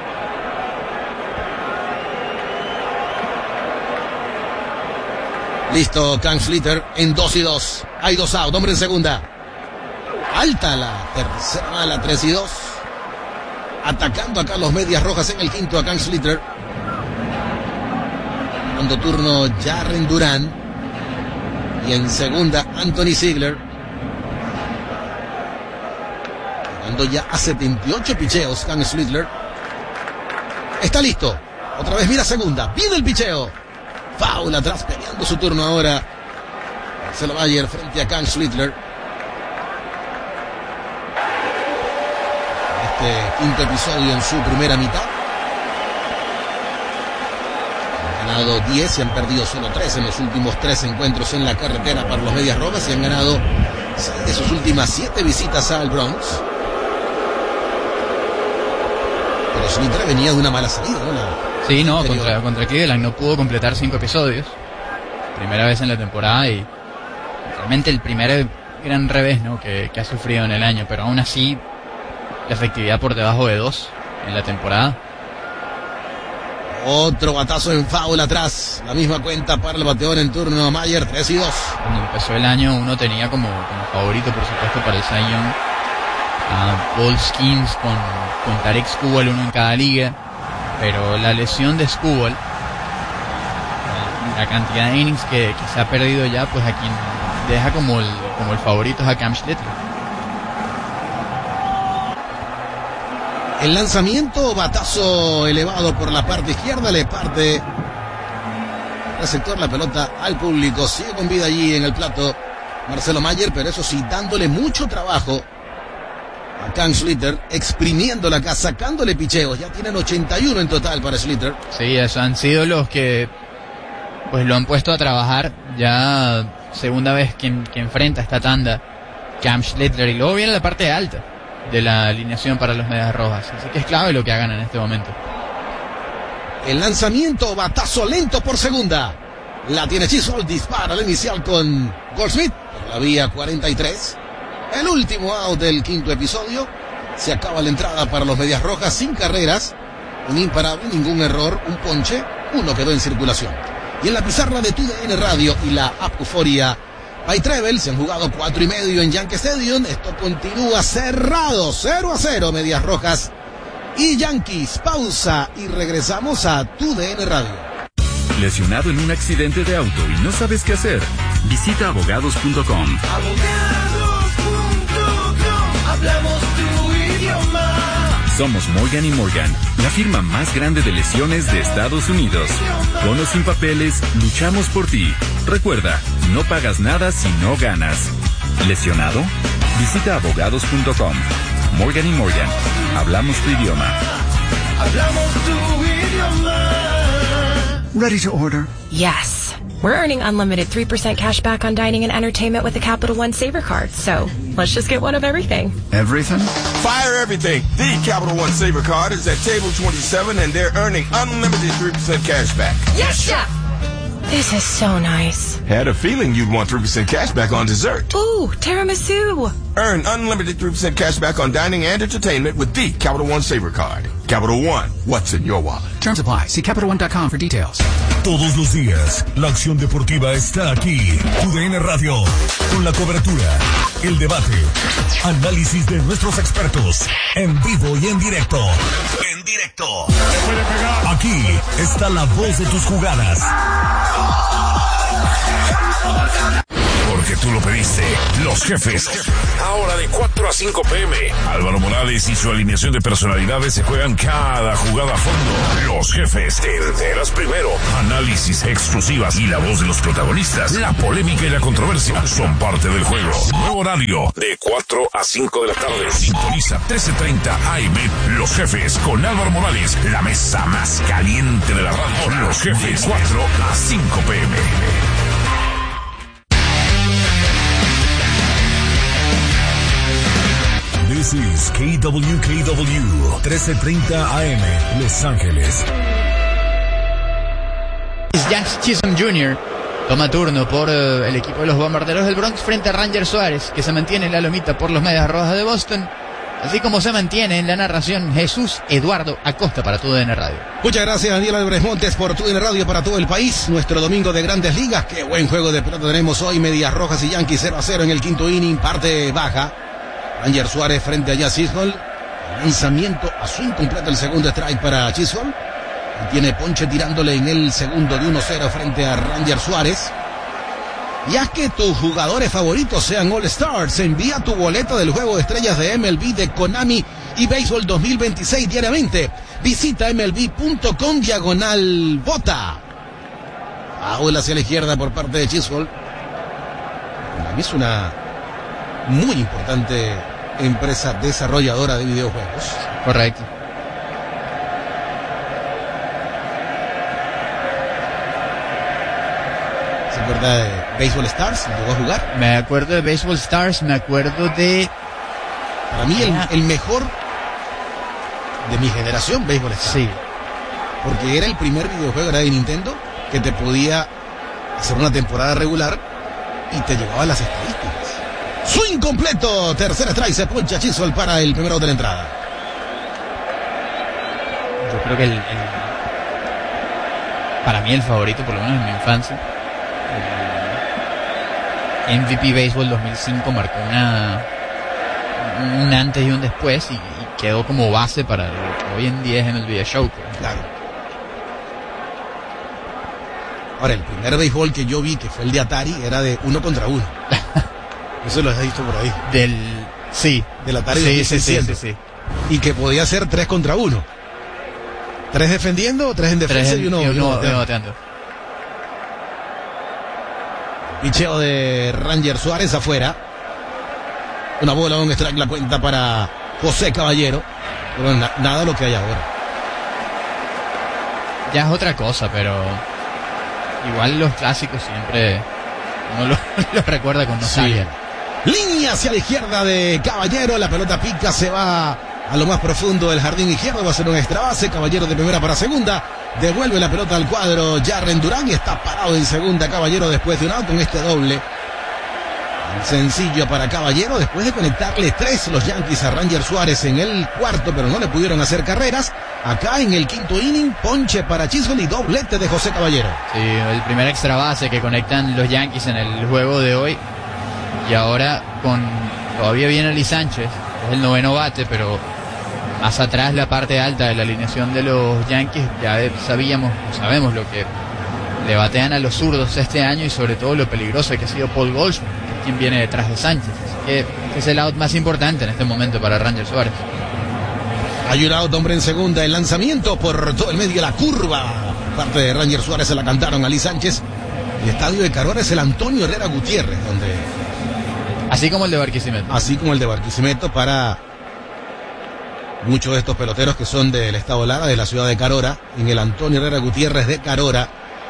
Listo, Cam Schlitter en dos y dos. Hay dos out, hombre en segunda. Alta la tercera mala, tres y dos. Atacando acá los Medias Rojas en el quinto a Cam Schlitter. Dando turno Jarren Duran. Y en segunda Anthony Ziegler. Llegando ya a setenta y ocho picheos Cam Schlitter. Está listo. Otra vez mira segunda. Viene el picheo. Foul atrás peleando su turno ahora. Marcelo Mayer frente a Cam Schlitter. Este quinto episodio en su primera mitad. Han ganado diez y han perdido solo tres en los últimos tres encuentros en la carretera para los Medias Rojas y han ganado seis de sus últimas siete visitas al Bronx. Pero Schlitter venía de una mala salida, ¿no? La sí, no, contra, contra Cleveland no pudo completar cinco episodios. Primera vez en la temporada y realmente el primer gran revés, ¿no? que, que ha sufrido en el año, pero aún así la efectividad por debajo de dos en la temporada. Otro batazo en foul atrás. La misma cuenta para el bateador en turno Mayer, tres y dos. Cuando empezó el año uno tenía como, como favorito, por supuesto, para el Cy Young a Paul Skeens con, con Tarek Skubal, uno en cada liga. Pero la lesión de Skubal, la cantidad de innings que, que se ha perdido ya, pues a quien deja como el, como el favorito es a Cam Schlitter. El lanzamiento, batazo elevado por la parte izquierda, le parte el receptor la pelota al público. Sigue con vida allí en el plato Marcelo Mayer, pero eso sí, dándole mucho trabajo a Cam Schlitter, exprimiéndola acá, sacándole picheos. Ya tienen ochenta y uno en total para Schlitter. Sí, eso han sido los que pues lo han puesto a trabajar. Ya segunda vez que, que enfrenta esta tanda Cam Schlitter, y luego viene la parte alta de la alineación para los Medias Rojas, así que es clave lo que hagan en este momento. El lanzamiento, batazo lento por segunda, la tiene Chisholm, dispara al inicial con Goldschmidt por la vía cuarenta y tres. El último out del quinto episodio. Se acaba la entrada para los Medias Rojas sin carreras, un imparable, ningún error, un ponche, uno quedó en circulación. Y en la pizarra de Tu D N Radio y la app Euforia by Treble se han jugado cuatro y medio en Yankee Stadium. Esto continúa cerrado, cero a cero, Medias Rojas y Yankees. Pausa y regresamos a Tu D N Radio. ¿Lesionado en un accidente de auto y no sabes qué hacer? Visita abogados punto com. Abogados punto com, hablamos tu idioma. Somos Morgan y Morgan, la firma más grande de lesiones de Estados Unidos. Con o sin papeles, luchamos por ti. Recuerda, no pagas nada si no ganas. ¿Lesionado? Visita abogados punto com. Morgan y Morgan, hablamos tu idioma. Hablamos tu idioma. Ready to order? Yes. We're earning unlimited three percent cash back on dining and entertainment with the Capital One Saver card. So, let's just get one of everything. Everything? Fire everything. The Capital One Saver card is at table twenty-seven and they're earning unlimited three percent cash back. Yes, chef! This is so nice. Had a feeling you'd want three percent cash back on dessert. Ooh, tiramisu. Earn unlimited three percent cash back on dining and entertainment with the Capital One Saver card. Capital One, what's in your wallet? Terms apply. See Capital One dot com for details. Todos los días, la acción deportiva está aquí. Tu D N Radio, con la cobertura, el debate, análisis de nuestros expertos, en vivo y en directo. En directo. Aquí está la voz de tus jugadas. Por porque tú lo pediste. Los Jefes. Ahora de cuatro a cinco pm. Álvaro Morales y su alineación de personalidades se juegan cada jugada a fondo. Los Jefes. Te enteras primero. Análisis exclusivas y la voz de los protagonistas. La polémica y la controversia son parte del juego. Nuevo horario de cuatro a cinco de la tarde. Sintoniza trece treinta A M. Los Jefes con Álvaro Morales. La mesa más caliente de la radio. Los Jefes. cuatro a cinco pm. This is K W K W trece treinta A M, Los Ángeles. Jazz Chisholm junior toma turno por uh, el equipo de los Bombarderos del Bronx frente a Ranger Suárez, que se mantiene en la lomita por los Medias Rojas de Boston, así como se mantiene en la narración Jesús Eduardo Acosta para tu D N Radio. Muchas gracias, Daniel Álvarez Montes, por tu D N Radio para todo el país. Nuestro domingo de Grandes Ligas. Qué buen juego de pelota tenemos hoy. Medias Rojas y Yankees cero a cero en el quinto inning, parte baja. Ranger Suárez frente a Jazz Chisholm. Lanzamiento a swing completo, el segundo strike para Chisholm. Y tiene ponche tirándole en el segundo de uno cero frente a Ranger Suárez. Y haz que tus jugadores favoritos sean All Stars. Envía tu boleta del juego de estrellas de M L B, de Konami y Béisbol dos mil veintiséis diariamente. Visita M L B punto com diagonal vota. Aula hacia la izquierda por parte de Chisholm. Para mí es una muy importante empresa desarrolladora de videojuegos. Correcto. ¿Se acuerda de Baseball Stars? ¿Llegó a jugar? Me acuerdo de Baseball Stars, me acuerdo de... Para mí el, el mejor de mi generación, Baseball Stars. Sí. Porque era el primer videojuego era de Nintendo que te podía hacer una temporada regular y te llevaban las estadísticas. Swing completo, tercer strike, se poncha Chisholm para el primero de la entrada. Yo creo que el, el para mí el favorito, por lo menos en mi infancia, el M V P Baseball dos mil cinco marcó una un antes y un después y, y quedó como base para lo que hoy en día es en el video show. Claro. Ahora, el primer béisbol que yo vi, que fue el de Atari, era de uno contra uno. Eso lo has visto por ahí. Del... Sí. Del Atari sí, sí, sí, sí, sí. Y que podía ser tres contra uno. Tres defendiendo, tres en defensa tres en, y uno, y uno, uno, uno bateando. Picheo de Ranger Suárez afuera. Una bola, un strike, la cuenta para José Caballero. Pero na, nada lo que hay ahora. Ya es otra cosa, pero igual los clásicos siempre uno lo, lo recuerda con nostalgia. Sí. Línea hacia la izquierda de Caballero, la pelota pica, se va a lo más profundo del jardín izquierdo, va a ser una extra base, Caballero de primera para segunda, devuelve la pelota al cuadro Jarren Durán y está parado en segunda Caballero después de un out con este doble. Sencillo para Caballero después de conectarle tres los Yankees a Ranger Suárez en el cuarto, pero no le pudieron hacer carreras. Acá en el quinto inning, ponche para Chisholm y doblete de José Caballero. Sí, el primer extra base que conectan los Yankees en el juego de hoy. Y ahora con todavía viene Lee Sánchez, es el noveno bate, pero más atrás la parte alta de la alineación de los Yankees, ya sabíamos, sabemos lo que le batean a los zurdos este año y sobre todo lo peligroso que ha sido Paul Goldschmidt, quien viene detrás de Sánchez. Así que es el out más importante en este momento para Ranger Suárez. Hay un out, hombre en segunda, el lanzamiento por todo el medio, la curva. Parte de Ranger Suárez se la cantaron a Lee Sánchez. El estadio de Carora es el Antonio Herrera Gutiérrez, donde... Así como el de Barquisimeto. Así como el de Barquisimeto para muchos de estos peloteros que son del estado Lara, de la ciudad de Carora, en el Antonio Herrera Gutiérrez de Carora.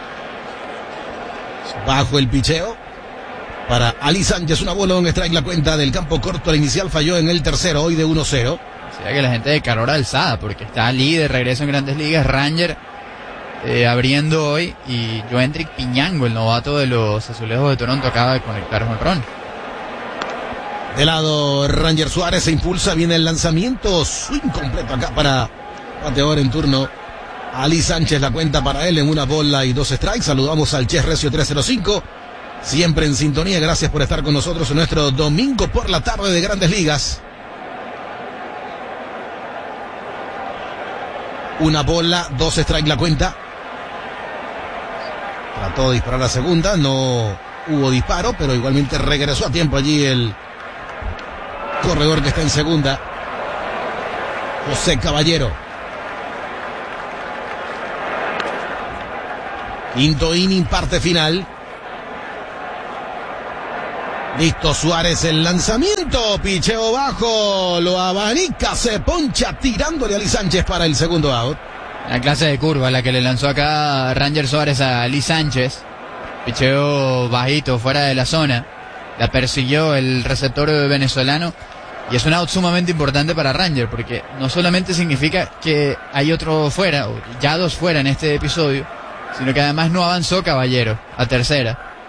Bajo el picheo para Ali Sánchez, una bola, un strike, la cuenta del campo corto. La inicial falló en el tercero, hoy de uno cero. O sea que la gente de Carora alzada, porque está Ali de regreso en Grandes Ligas, Ranger eh, abriendo hoy, y Joendrick Piñango, el novato de los Azulejos de Toronto, acaba de conectar jonrón. De lado Ranger Suárez se impulsa, viene el lanzamiento, swing completo acá para bateador en turno Ali Sánchez, la cuenta para él en una bola y dos strikes. Saludamos al Chef Recio tres cero cinco, siempre en sintonía, gracias por estar con nosotros en nuestro domingo por la tarde de Grandes Ligas. Una bola, dos strikes la cuenta. Trató de disparar la segunda, no hubo disparo, pero igualmente regresó a tiempo allí el corredor que está en segunda, José Caballero. Quinto inning, parte final. Listo Suárez, el lanzamiento, picheo bajo, lo abanica, se poncha tirándole a Lee Sánchez para el segundo out. La clase de curva la que le lanzó acá Ranger Suárez a Lee Sánchez. Picheo bajito, fuera de la zona. La persiguió el receptor venezolano. Y es un out sumamente importante para Ranger, porque no solamente significa que hay otro fuera, o ya dos fuera en este episodio, sino que además no avanzó Caballero a tercera.